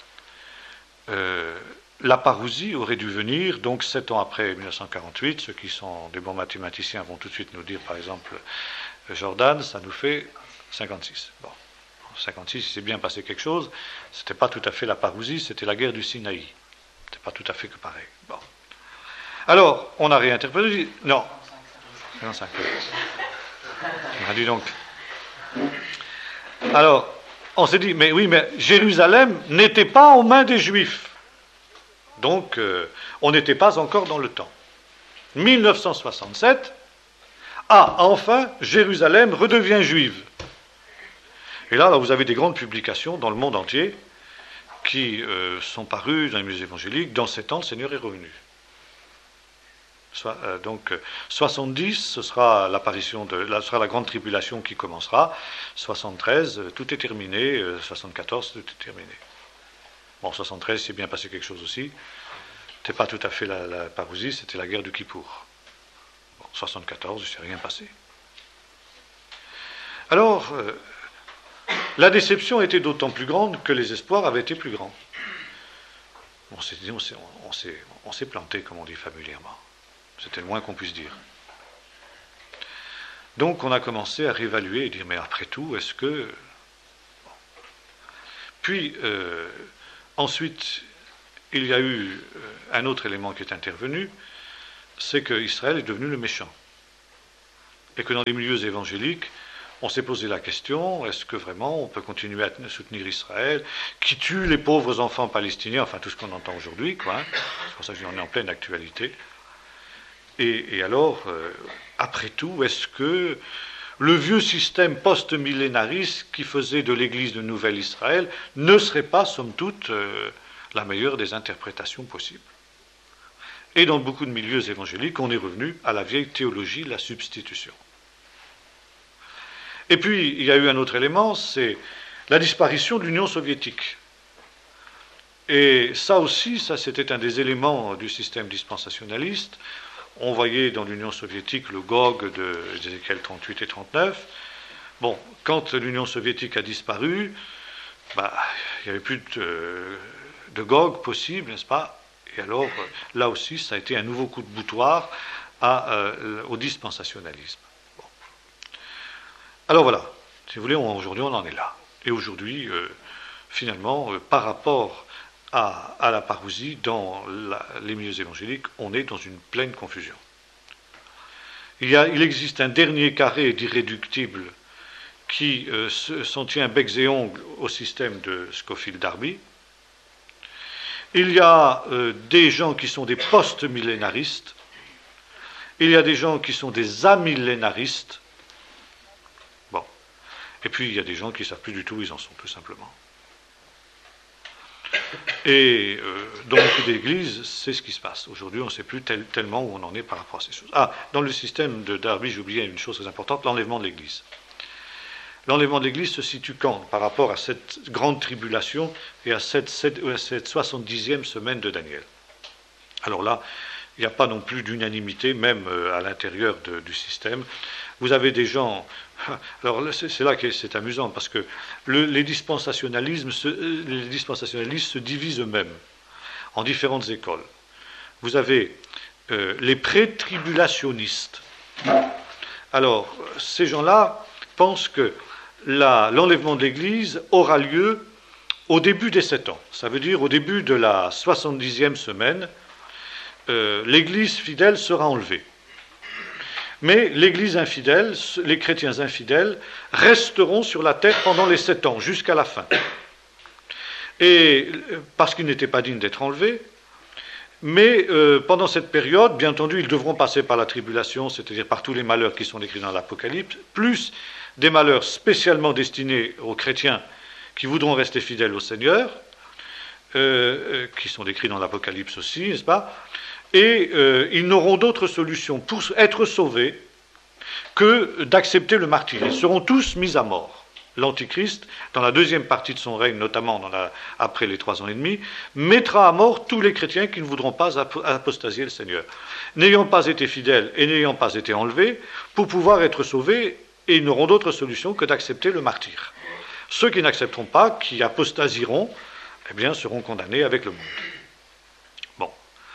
Speaker 2: euh, la parousie aurait dû venir, donc sept ans après mille neuf cent quarante-huit, ceux qui sont des bons mathématiciens vont tout de suite nous dire, par exemple, Jordan, ça nous fait cinquante-six. Bon. En cinquante-six, il s'est bien passé quelque chose. Ce n'était pas tout à fait la parousie, c'était la guerre du Sinaï. Ce n'était pas tout à fait que pareil. Bon. Alors, on a réinterprété. Non. cinquante-cinq. On a dit donc. Alors, on s'est dit, mais oui, mais Jérusalem n'était pas aux mains des Juifs. Donc, euh, on n'était pas encore dans le temps. mille neuf cent soixante-sept, ah, enfin, Jérusalem redevient juive. Et là, là, vous avez des grandes publications dans le monde entier qui euh, sont parues dans les musées évangéliques. Dans sept ans, le Seigneur est revenu. Soit, euh, donc, soixante-dix, ce sera l'apparition de, là, ce sera la grande tribulation qui commencera. soixante-treize, euh, tout est terminé. Euh, soixante-quatorze, tout est terminé. Bon, soixante-treize, il s'est bien passé quelque chose aussi. C'était pas tout à fait la, la parousie, c'était la guerre du Kippour. Bon, soixante-quatorze, il ne s'est rien passé. Alors, euh, la déception était d'autant plus grande que les espoirs avaient été plus grands. On s'est dit, on s'est, on s'est, on s'est planté, comme on dit familièrement. C'était le moins qu'on puisse dire. Donc on a commencé à réévaluer et dire, mais après tout, est-ce que... Bon. Puis, euh, ensuite, il y a eu un autre élément qui est intervenu, c'est qu'Israël est devenu le méchant. Et que dans les milieux évangéliques, on s'est posé la question, est-ce que vraiment on peut continuer à soutenir Israël, qui tue les pauvres enfants palestiniens, enfin tout ce qu'on entend aujourd'hui, quoi. Hein. C'est pour ça que j'en ai en pleine actualité. Et, et alors, euh, après tout, est-ce que le vieux système post-millénariste qui faisait de l'Église de Nouvelle-Israël ne serait pas, somme toute, euh, la meilleure des interprétations possibles? Et dans beaucoup de milieux évangéliques, on est revenu à la vieille théologie, la substitution. Et puis, il y a eu un autre élément, c'est la disparition de l'Union soviétique. Et ça aussi, ça c'était un des éléments du système dispensationaliste. On voyait dans l'Union soviétique le Gog de Ézéchiel trente-huit et trente-neuf. Bon, quand l'Union soviétique a disparu, bah, il n'y avait plus de, de Gog possible, n'est-ce pas? Et alors, là aussi, ça a été un nouveau coup de boutoir à, euh, au dispensationalisme. Bon. Alors voilà, si vous voulez, aujourd'hui on en est là. Et aujourd'hui, euh, finalement, euh, par rapport à, à la parousie, dans la, les milieux évangéliques, on est dans une pleine confusion. Il, y a, il existe un dernier carré d'irréductible qui euh, s'en tient becs et ongles au système de Scofield-Darby. Il y a euh, des gens qui sont des post-millénaristes, il y a des gens qui sont des amillénaristes, bon, et puis il y a des gens qui ne savent plus du tout où ils en sont, tout simplement. Et euh, dans beaucoup d'églises, c'est ce qui se passe. Aujourd'hui, on ne sait plus tel, tellement où on en est par rapport à ces choses. Ah, dans le système de Darby, j'ai oublié une chose très importante, l'enlèvement de l'Église. L'enlèvement de l'Église se situe quand par rapport à cette grande tribulation et à cette, cette, à cette soixante-dixième semaine de Daniel. Alors là, il n'y a pas non plus d'unanimité, même à l'intérieur de, du système. Vous avez des gens... Alors c'est là que c'est amusant, parce que le, les, dispensationalismes se, les dispensationalistes se divisent eux-mêmes en différentes écoles. Vous avez euh, les pré-tribulationnistes. Alors, ces gens-là pensent que La, l'enlèvement de l'Église aura lieu au début des sept ans. Ça veut dire au début de la soixante-dixième semaine, euh, l'Église fidèle sera enlevée. Mais l'Église infidèle, les chrétiens infidèles, resteront sur la terre pendant les sept ans, jusqu'à la fin. Et parce qu'ils n'étaient pas dignes d'être enlevés, mais euh, pendant cette période, bien entendu, ils devront passer par la tribulation, c'est-à-dire par tous les malheurs qui sont décrits dans l'Apocalypse, plus des malheurs spécialement destinés aux chrétiens qui voudront rester fidèles au Seigneur, euh, qui sont décrits dans l'Apocalypse aussi, n'est-ce pas? Et euh, ils n'auront d'autre solution pour être sauvés que d'accepter le martyre. Ils seront tous mis à mort. L'Antichrist, dans la deuxième partie de son règne, notamment dans la, après les trois ans et demi, mettra à mort tous les chrétiens qui ne voudront pas apostasier le Seigneur, n'ayant pas été fidèles et n'ayant pas été enlevés, pour pouvoir être sauvés, et ils n'auront d'autre solution que d'accepter le martyre. Ceux qui n'accepteront pas, qui apostasieront, eh bien, seront condamnés avec le monde. Bon.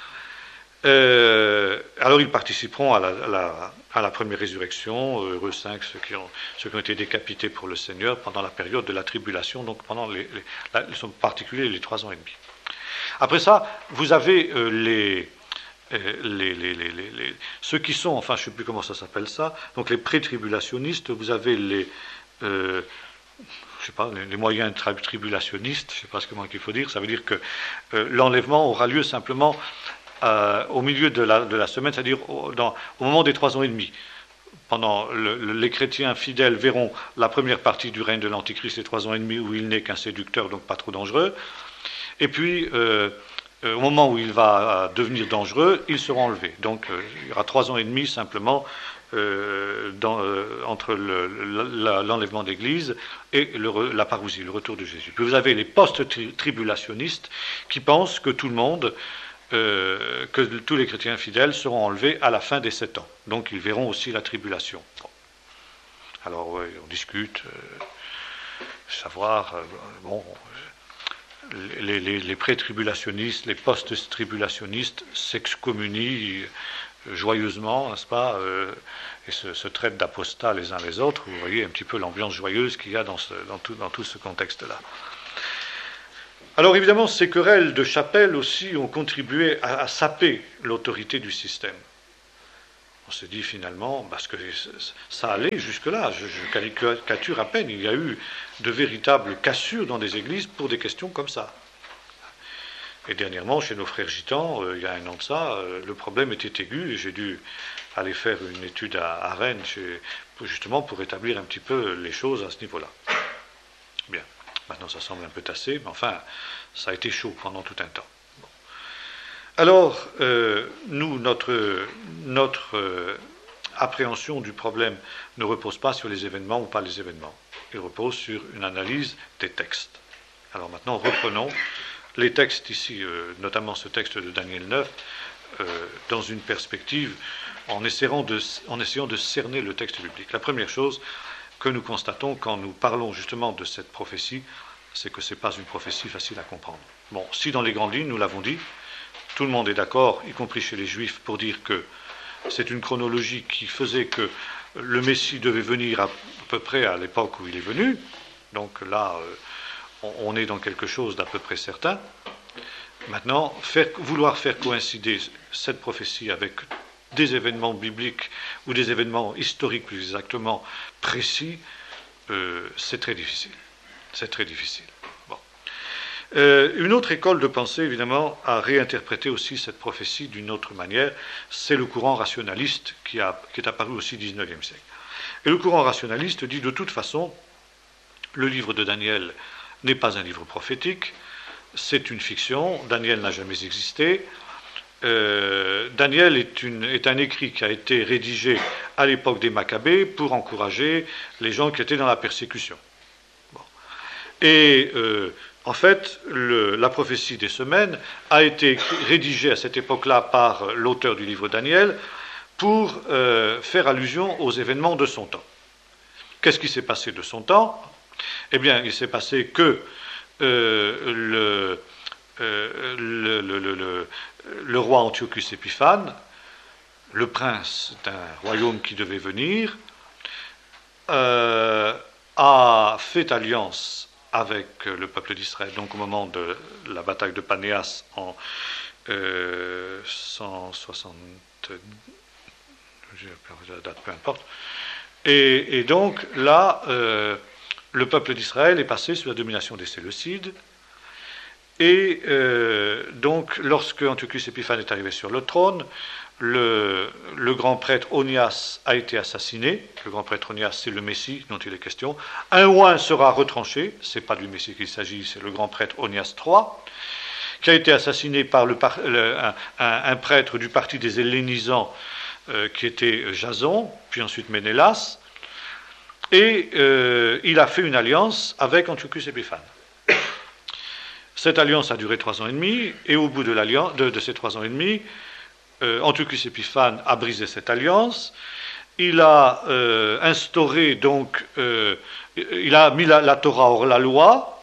Speaker 2: Euh, alors, ils participeront à la, à la, à la première résurrection, heureux cinq, ceux qui, ont, ceux qui ont été décapités pour le Seigneur pendant la période de la tribulation, donc pendant les, les la, en particulier les trois ans et demi. Après ça, vous avez euh, les... Les, les, les, les, les, ceux qui sont, enfin je ne sais plus comment ça s'appelle ça, donc les pré-tribulationnistes, vous avez les, euh, je sais pas, les, les moyens tribulationnistes, je ne sais pas ce comment il faut dire, ça veut dire que euh, l'enlèvement aura lieu simplement euh, au milieu de la, de la semaine, c'est-à-dire au, dans, au moment des trois ans et demi. Pendant le, le, les chrétiens fidèles verront la première partie du règne de l'Antichrist, les trois ans et demi où il n'est qu'un séducteur, donc pas trop dangereux, et puis euh, Euh, au moment où il va euh, devenir dangereux, ils seront enlevés. Donc euh, il y aura trois ans et demi simplement euh, dans, euh, entre le, le, l'enlèvement d'Église et le, la parousie, le retour de Jésus. Puis vous avez les post-tribulationnistes qui pensent que tout le monde, euh, que tous les chrétiens fidèles seront enlevés à la fin des sept ans. Donc ils verront aussi la tribulation. Bon. Alors ouais, on discute, euh, savoir, euh, bon... Les, les, les pré-tribulationnistes, les post-tribulationnistes s'excommunient joyeusement, n'est-ce pas, euh, et se, se traitent d'apostats les uns les autres. Vous voyez un petit peu l'ambiance joyeuse qu'il y a dans, ce, dans, tout, dans tout ce contexte-là. Alors évidemment, ces querelles de chapelle aussi ont contribué à, à saper l'autorité du système. On se dit finalement, parce que ça allait jusque-là, je, je caricature à peine, il y a eu de véritables cassures dans des églises pour des questions comme ça. Et dernièrement, chez nos frères gitans, euh, il y a un an de ça, euh, le problème était aigu et j'ai dû aller faire une étude à, à Rennes, chez, justement pour établir un petit peu les choses à ce niveau-là. Bien, maintenant ça semble un peu tassé, mais enfin, ça a été chaud pendant tout un temps. Bon. Alors, euh, nous, notre, notre euh, appréhension du problème ne repose pas sur les événements ou pas les événements. Il repose sur une analyse des textes. Alors maintenant, reprenons les textes ici, euh, notamment ce texte de Daniel neuf, euh, dans une perspective, en essayant, de, en essayant de cerner le texte biblique. La première chose que nous constatons quand nous parlons justement de cette prophétie, c'est que ce n'est pas une prophétie facile à comprendre. Bon, si dans les grandes lignes, nous l'avons dit, tout le monde est d'accord, y compris chez les Juifs, pour dire que c'est une chronologie qui faisait que le Messie devait venir à peu près à l'époque où il est venu, donc là, euh, on est dans quelque chose d'à peu près certain. Maintenant, faire, vouloir faire coïncider cette prophétie avec des événements bibliques ou des événements historiques plus exactement précis, euh, c'est très difficile. C'est très difficile. Bon. Euh, une autre école de pensée, évidemment, a réinterprété aussi cette prophétie d'une autre manière. C'est le courant rationaliste qui, a, qui est apparu aussi au dix-neuvième siècle. Et le courant rationaliste dit de toute façon, le livre de Daniel n'est pas un livre prophétique, c'est une fiction, Daniel n'a jamais existé. Euh, Daniel est, une, est un écrit qui a été rédigé à l'époque des Maccabées pour encourager les gens qui étaient dans la persécution. Bon. Et euh, en fait, le, la prophétie des semaines a été rédigée à cette époque-là par l'auteur du livre Daniel pour euh, faire allusion aux événements de son temps. Qu'est-ce qui s'est passé de son temps ? Eh bien, il s'est passé que euh, le, euh, le, le, le, le roi Antiochus Épiphane, le prince d'un royaume qui devait venir, euh, a fait alliance avec le peuple d'Israël, donc au moment de la bataille de Panéas en euh, cent soixante, j'ai perdu la date, peu importe, et, et donc là, euh, le peuple d'Israël est passé sous la domination des Séleucides, et euh, donc lorsque Antiochus Épiphane est arrivé sur le trône, le, le grand prêtre Onias a été assassiné. Le grand prêtre Onias, c'est le Messie dont il est question. Un oint sera retranché, ce n'est pas du Messie qu'il s'agit, c'est le grand prêtre Onias trois, qui a été assassiné par le, le, un, un, un prêtre du parti des Hellénisants euh, qui était Jason, puis ensuite Ménélas. Et euh, il a fait une alliance avec Antiochus Épiphane. Cette alliance a duré trois ans et demi, et au bout de, de, de ces trois ans et demi, euh, Antiochus Épiphane a brisé cette alliance. Il a euh, instauré donc, euh, il a mis la, la Torah hors la loi,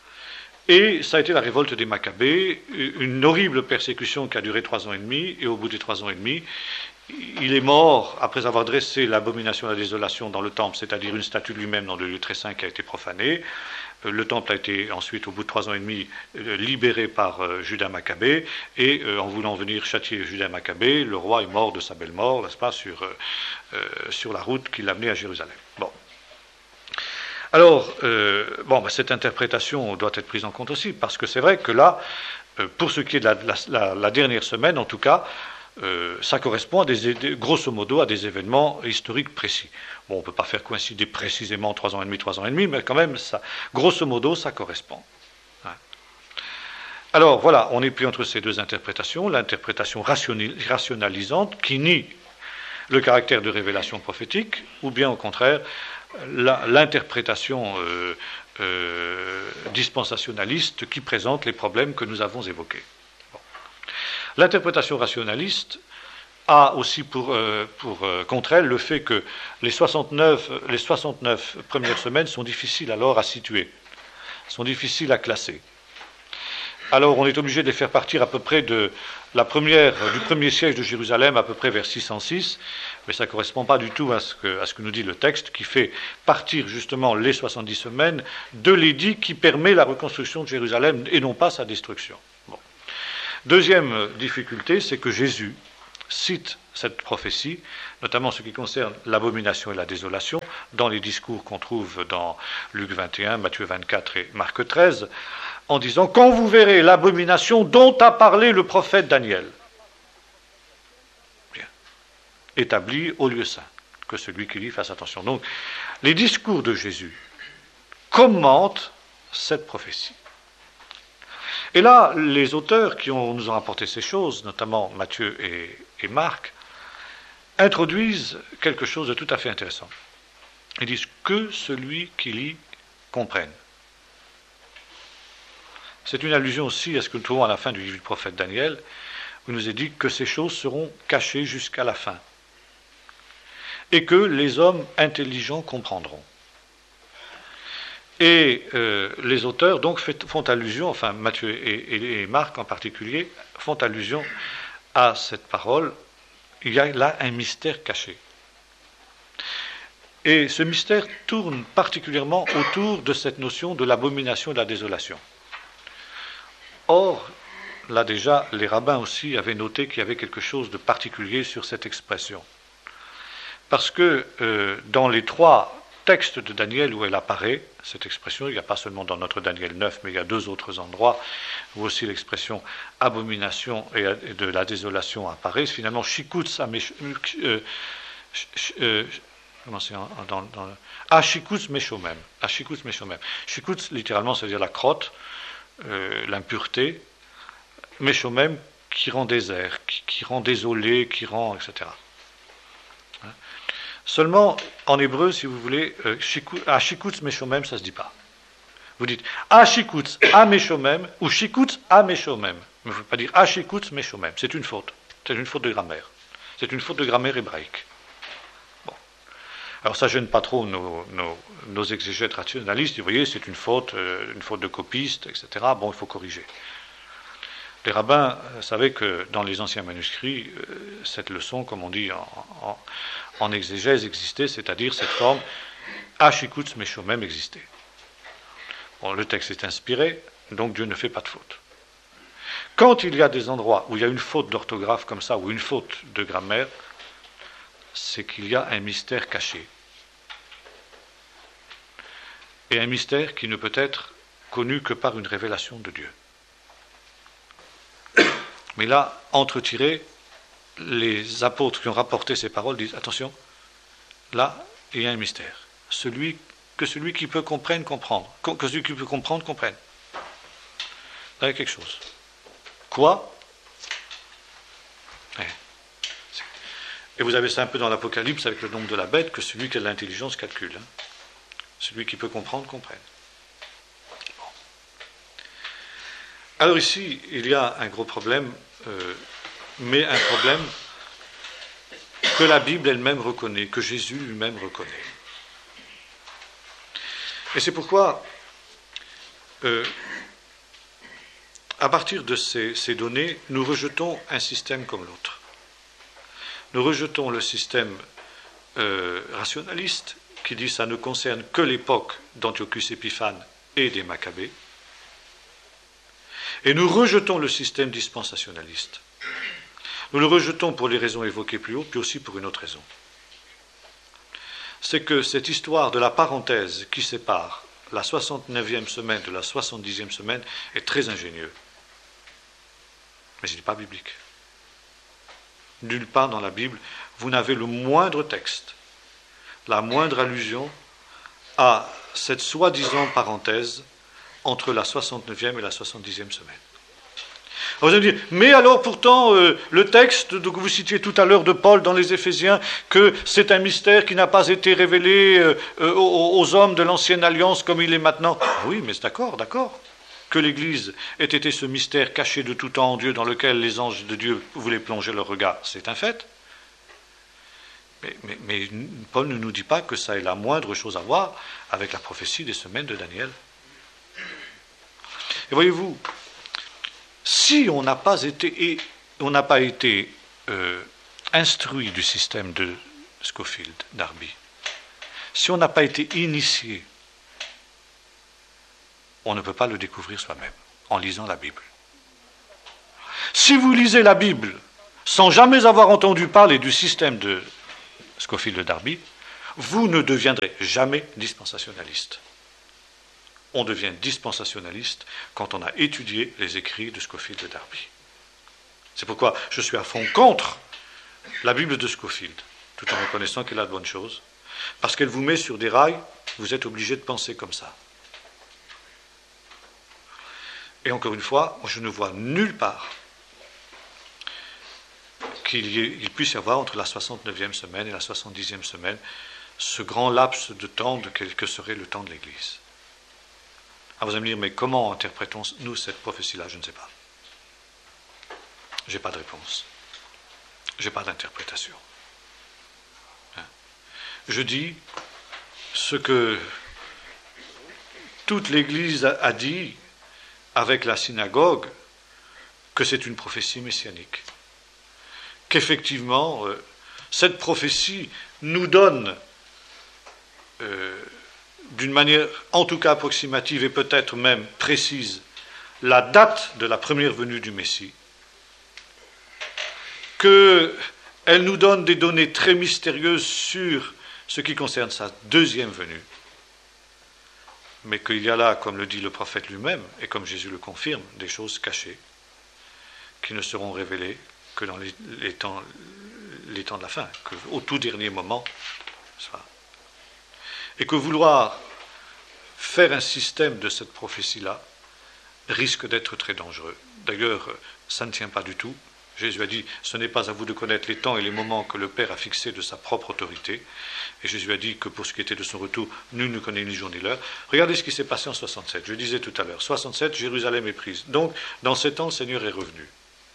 Speaker 2: et ça a été la révolte des Maccabées, une horrible persécution qui a duré trois ans et demi, et au bout des trois ans et demi, il est mort après avoir dressé l'abomination de la désolation dans le temple, c'est-à-dire une statue de lui-même dans le lieu très saint qui a été profané. Le temple a été ensuite, au bout de trois ans et demi, libéré par Judas Maccabée, et en voulant venir châtier Judas Maccabée, le roi est mort de sa belle mort, n'est-ce pas, sur, euh, sur la route qui l'amenait à Jérusalem. Bon. Alors, euh, bon, bah, cette interprétation doit être prise en compte aussi, parce que c'est vrai que là, pour ce qui est de la, la, la dernière semaine, en tout cas, Euh, ça correspond à des, grosso modo à des événements historiques précis. Bon, on ne peut pas faire coïncider précisément trois ans et demi, trois ans et demi, mais quand même, ça, grosso modo, ça correspond. Hein. Alors, voilà, on est pris entre ces deux interprétations, l'interprétation rationalisante qui nie le caractère de révélation prophétique, ou bien au contraire, la, l'interprétation euh, euh, dispensationaliste qui présente les problèmes que nous avons évoqués. L'interprétation rationaliste a aussi pour, euh, pour euh, contre elle le fait que les soixante-neuf, les soixante-neuf premières semaines sont difficiles alors à situer, sont difficiles à classer. alors on est obligé de les faire partir à peu près de la première, du premier siège de Jérusalem, à peu près vers six cent six, mais ça ne correspond pas du tout à ce, que, à ce que nous dit le texte, qui fait partir justement les soixante-dix semaines de l'édit qui permet la reconstruction de Jérusalem et non pas sa destruction. Bon. Deuxième difficulté, c'est que Jésus cite cette prophétie, notamment ce qui concerne l'abomination et la désolation, dans les discours qu'on trouve dans Luc vingt et un, Matthieu vingt-quatre et Marc treize, en disant « Quand vous verrez l'abomination dont a parlé le prophète Daniel », bien, établi au lieu saint, que celui qui lit fasse attention. Donc, les discours de Jésus commentent cette prophétie. Et là, les auteurs qui ont, nous ont rapporté ces choses, notamment Matthieu et, et Marc, introduisent quelque chose de tout à fait intéressant. Ils disent que celui qui lit comprenne. C'est une allusion aussi à ce que nous trouvons à la fin du livre du prophète Daniel, où il nous est dit que ces choses seront cachées jusqu'à la fin, et que les hommes intelligents comprendront. Et euh, les auteurs donc fait, font allusion, enfin Matthieu et, et, et Marc en particulier, font allusion à cette parole. Il y a là un mystère caché. Et ce mystère tourne particulièrement autour de cette notion de l'abomination et de la désolation. Or, là déjà, les rabbins aussi avaient noté qu'il y avait quelque chose de particulier sur cette expression. Parce que euh, dans les trois textes de Daniel où elle apparaît, cette expression, il n'y a pas seulement dans notre Daniel neuf, mais il y a deux autres endroits où aussi l'expression abomination et de la désolation apparaît. Finalement, shikutz amesh, euh, euh, comment c'est dans, dans le, ah, shikutz meshomem, ah, shikutz meshomem. Shikutz, littéralement, ça veut dire la crotte, euh, l'impureté, meshomem, qui rend désert, qui, qui rend désolé, qui rend, et cetera. Seulement, en hébreu, si vous voulez, euh, à shikutz meshomem, ça ne se dit pas. Vous dites à shikutz à meshomem ou shikutz à meshomem. Mais il ne faut pas dire à shikutz meshomem. C'est une faute. C'est une faute de grammaire. C'est une faute de grammaire hébraïque. Bon. Alors ça ne gêne pas trop nos, nos, nos exégètes rationalistes. Vous voyez, c'est une faute, euh, une faute de copiste, et cetera. Bon, il faut corriger. Les rabbins savaient que dans les anciens manuscrits, euh, cette leçon, comme on dit en, en, en exégèse, existait, c'est-à-dire cette forme Hashikutz Meshomem existait. Bon, le texte est inspiré, donc Dieu ne fait pas de faute. Quand il y a des endroits où il y a une faute d'orthographe comme ça, ou une faute de grammaire, c'est qu'il y a un mystère caché. Et un mystère qui ne peut être connu que par une révélation de Dieu. Mais là, entre-tirés, les apôtres qui ont rapporté ces paroles disent, attention, là, il y a un mystère. Celui, que celui qui peut comprendre, comprendre. Que celui qui peut comprendre, comprenne. Là, il y a quelque chose. Quoi ? Et vous avez ça un peu dans l'Apocalypse avec le nombre de la bête, que celui qui a de l'intelligence calcule. Hein. Celui qui peut comprendre, comprenne. Alors ici, il y a un gros problème, euh, mais un problème que la Bible elle-même reconnaît, que Jésus lui-même reconnaît. Et c'est pourquoi, euh, à partir de ces, ces données, nous rejetons un système comme l'autre. Nous rejetons le système euh, rationaliste, qui dit que ça ne concerne que l'époque d'Antiochus Épiphane et des Maccabées. Et nous rejetons le système dispensationaliste. Nous le rejetons pour les raisons évoquées plus haut, puis aussi pour une autre raison. C'est que cette histoire de la parenthèse qui sépare la soixante-neuvième semaine de la soixante-dixième semaine est très ingénieuse. Mais ce n'est pas biblique. Nulle part dans la Bible, vous n'avez le moindre texte, la moindre allusion à cette soi-disant parenthèse entre la soixante-neuvième et la soixante-dixième semaine. Alors vous allez me dire, mais alors pourtant, euh, le texte que vous citiez tout à l'heure de Paul dans les Éphésiens, que c'est un mystère qui n'a pas été révélé euh, euh, aux, aux hommes de l'ancienne alliance comme il est maintenant. Ah oui, mais c'est d'accord, d'accord. Que l'Église ait été ce mystère caché de tout temps en Dieu dans lequel les anges de Dieu voulaient plonger leur regard, c'est un fait. Mais, mais, mais Paul ne nous dit pas que ça ait la moindre chose à voir avec la prophétie des semaines de Daniel. Et voyez-vous, si on n'a pas été, et on n'a pas été euh, instruit du système de Scofield, Darby, si on n'a pas été initié, on ne peut pas le découvrir soi-même en lisant la Bible. Si vous lisez la Bible sans jamais avoir entendu parler du système de Scofield de Darby, vous ne deviendrez jamais dispensationaliste. On devient dispensationaliste quand on a étudié les écrits de Scofield de Darby. C'est pourquoi je suis à fond contre la Bible de Scofield, tout en reconnaissant qu'elle a de bonnes choses, parce qu'elle vous met sur des rails, vous êtes obligé de penser comme ça. Et encore une fois, je ne vois nulle part qu'il y ait, il puisse y avoir entre la soixante-neuvième semaine et la soixante-dixième semaine ce grand laps de temps de quel que serait le temps de l'Église. Ah, vous allez me dire, mais comment interprétons-nous cette prophétie-là? Je ne sais pas. Je n'ai pas de réponse. Je n'ai pas d'interprétation. Hein? Je dis ce que toute l'Église a dit avec la synagogue, que c'est une prophétie messianique. Qu'effectivement, euh, cette prophétie nous donne, euh, d'une manière en tout cas approximative et peut-être même précise, la date de la première venue du Messie, qu'elle nous donne des données très mystérieuses sur ce qui concerne sa deuxième venue, mais qu'il y a là, comme le dit le prophète lui-même, et comme Jésus le confirme, des choses cachées qui ne seront révélées que dans les, les, temps, les temps de la fin, qu'au tout dernier moment. Ça. Et que vouloir faire un système de cette prophétie-là risque d'être très dangereux. D'ailleurs, ça ne tient pas du tout. Jésus a dit, ce n'est pas à vous de connaître les temps et les moments que le Père a fixés de sa propre autorité. Et Jésus a dit que pour ce qui était de son retour, nul ne connaît ni jour ni l'heure. Regardez ce qui s'est passé en soixante-sept. Je disais tout à l'heure, soixante-sept, Jérusalem est prise. Donc, dans sept ans, le Seigneur est revenu.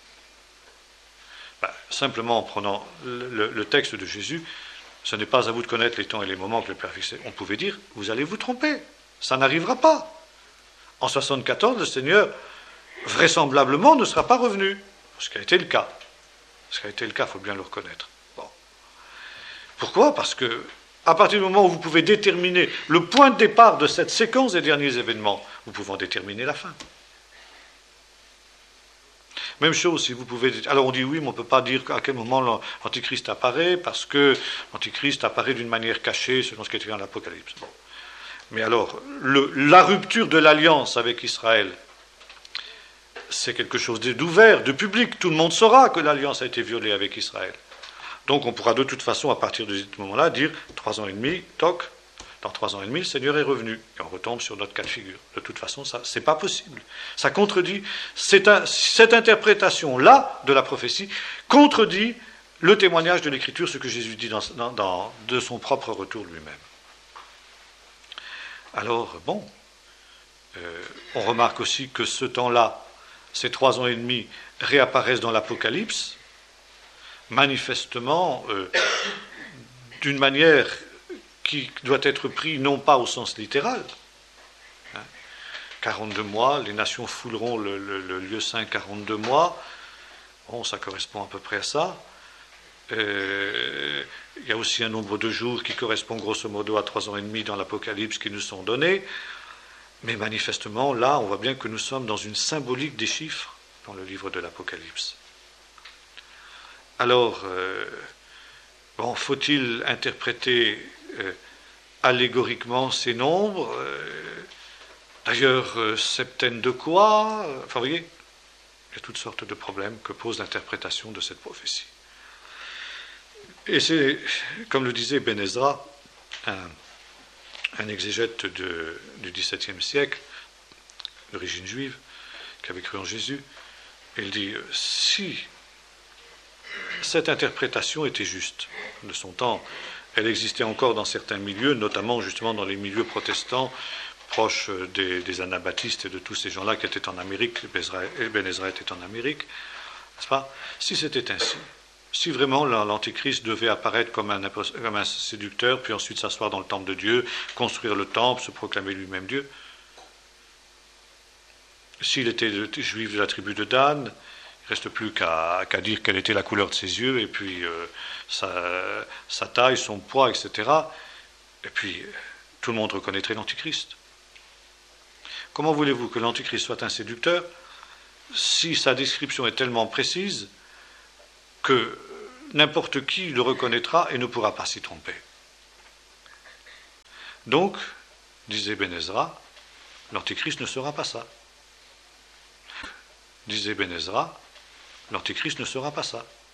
Speaker 2: Ben, simplement en prenant le, le, le texte de Jésus, ce n'est pas à vous de connaître les temps et les moments que le Père a fixés. On pouvait dire, vous allez vous tromper. Ça n'arrivera pas. En soixante-quatorze, le Seigneur, vraisemblablement, ne sera pas revenu. Ce qui a été le cas. Ce qui a été le cas, il faut bien le reconnaître. Bon. Pourquoi? Parce que, à partir du moment où vous pouvez déterminer le point de départ de cette séquence des derniers événements, vous pouvez en déterminer la fin. Même chose, si vous pouvez... Alors on dit oui, mais on ne peut pas dire à quel moment l'Antichrist apparaît, parce que l'Antichrist apparaît d'une manière cachée, selon ce qui est écrit dans l'Apocalypse. Bon. Mais alors, le, la rupture de l'alliance avec Israël, c'est quelque chose d'ouvert, de public. Tout le monde saura que l'alliance a été violée avec Israël. Donc on pourra de toute façon, à partir de ce moment-là, dire trois ans et demi, toc, dans trois ans et demi, le Seigneur est revenu. Et on retombe sur notre cas de figure. De toute façon, ça, c'est pas possible. Ça contredit, c'est un, cette interprétation-là de la prophétie contredit le témoignage de l'Écriture, ce que Jésus dit dans, dans, dans, de son propre retour lui-même. Alors, bon, euh, on remarque aussi que ce temps-là, ces trois ans et demi réapparaissent dans l'Apocalypse, manifestement euh, d'une manière qui doit être prise non pas au sens littéral. Hein, quarante-deux mois, les nations fouleront le, le, le lieu saint quarante-deux mois, bon, ça correspond à peu près à ça. Euh, il y a aussi un nombre de jours qui correspond grosso modo à trois ans et demi dans l'Apocalypse qui nous sont donnés. Mais manifestement, là, on voit bien que nous sommes dans une symbolique des chiffres dans le livre de l'Apocalypse. Alors, euh, bon, faut-il interpréter euh, allégoriquement ces nombres euh, D'ailleurs, euh, septaine de quoi Enfin, vous voyez, il y a toutes sortes de problèmes que pose l'interprétation de cette prophétie. Et c'est, comme le disait Ben Ezra, un... un exégète de, du dix-septième siècle, d'origine juive, qui avait cru en Jésus, il dit, si cette interprétation était juste de son temps, elle existait encore dans certains milieux, notamment justement dans les milieux protestants, proches des, des anabaptistes et de tous ces gens-là qui étaient en Amérique, Ben Ezra était en Amérique, n'est-ce pas? Si c'était ainsi, si vraiment l'Antéchrist devait apparaître comme un, comme un séducteur, puis ensuite s'asseoir dans le temple de Dieu, construire le temple, se proclamer lui-même Dieu, s'il était juif de la tribu de Dan, il ne reste plus qu'à qu'à dire quelle était la couleur de ses yeux, et puis euh, sa, sa taille, son poids, et cetera. Et puis, tout le monde reconnaîtrait l'Antichrist. Comment voulez-vous que l'Antichrist soit un séducteur si sa description est tellement précise que n'importe qui le reconnaîtra et ne pourra pas s'y tromper? Donc, disait Ben Ezra, l'Antichrist ne sera pas ça. Disait Ben Ezra, l'Antichrist ne sera pas ça.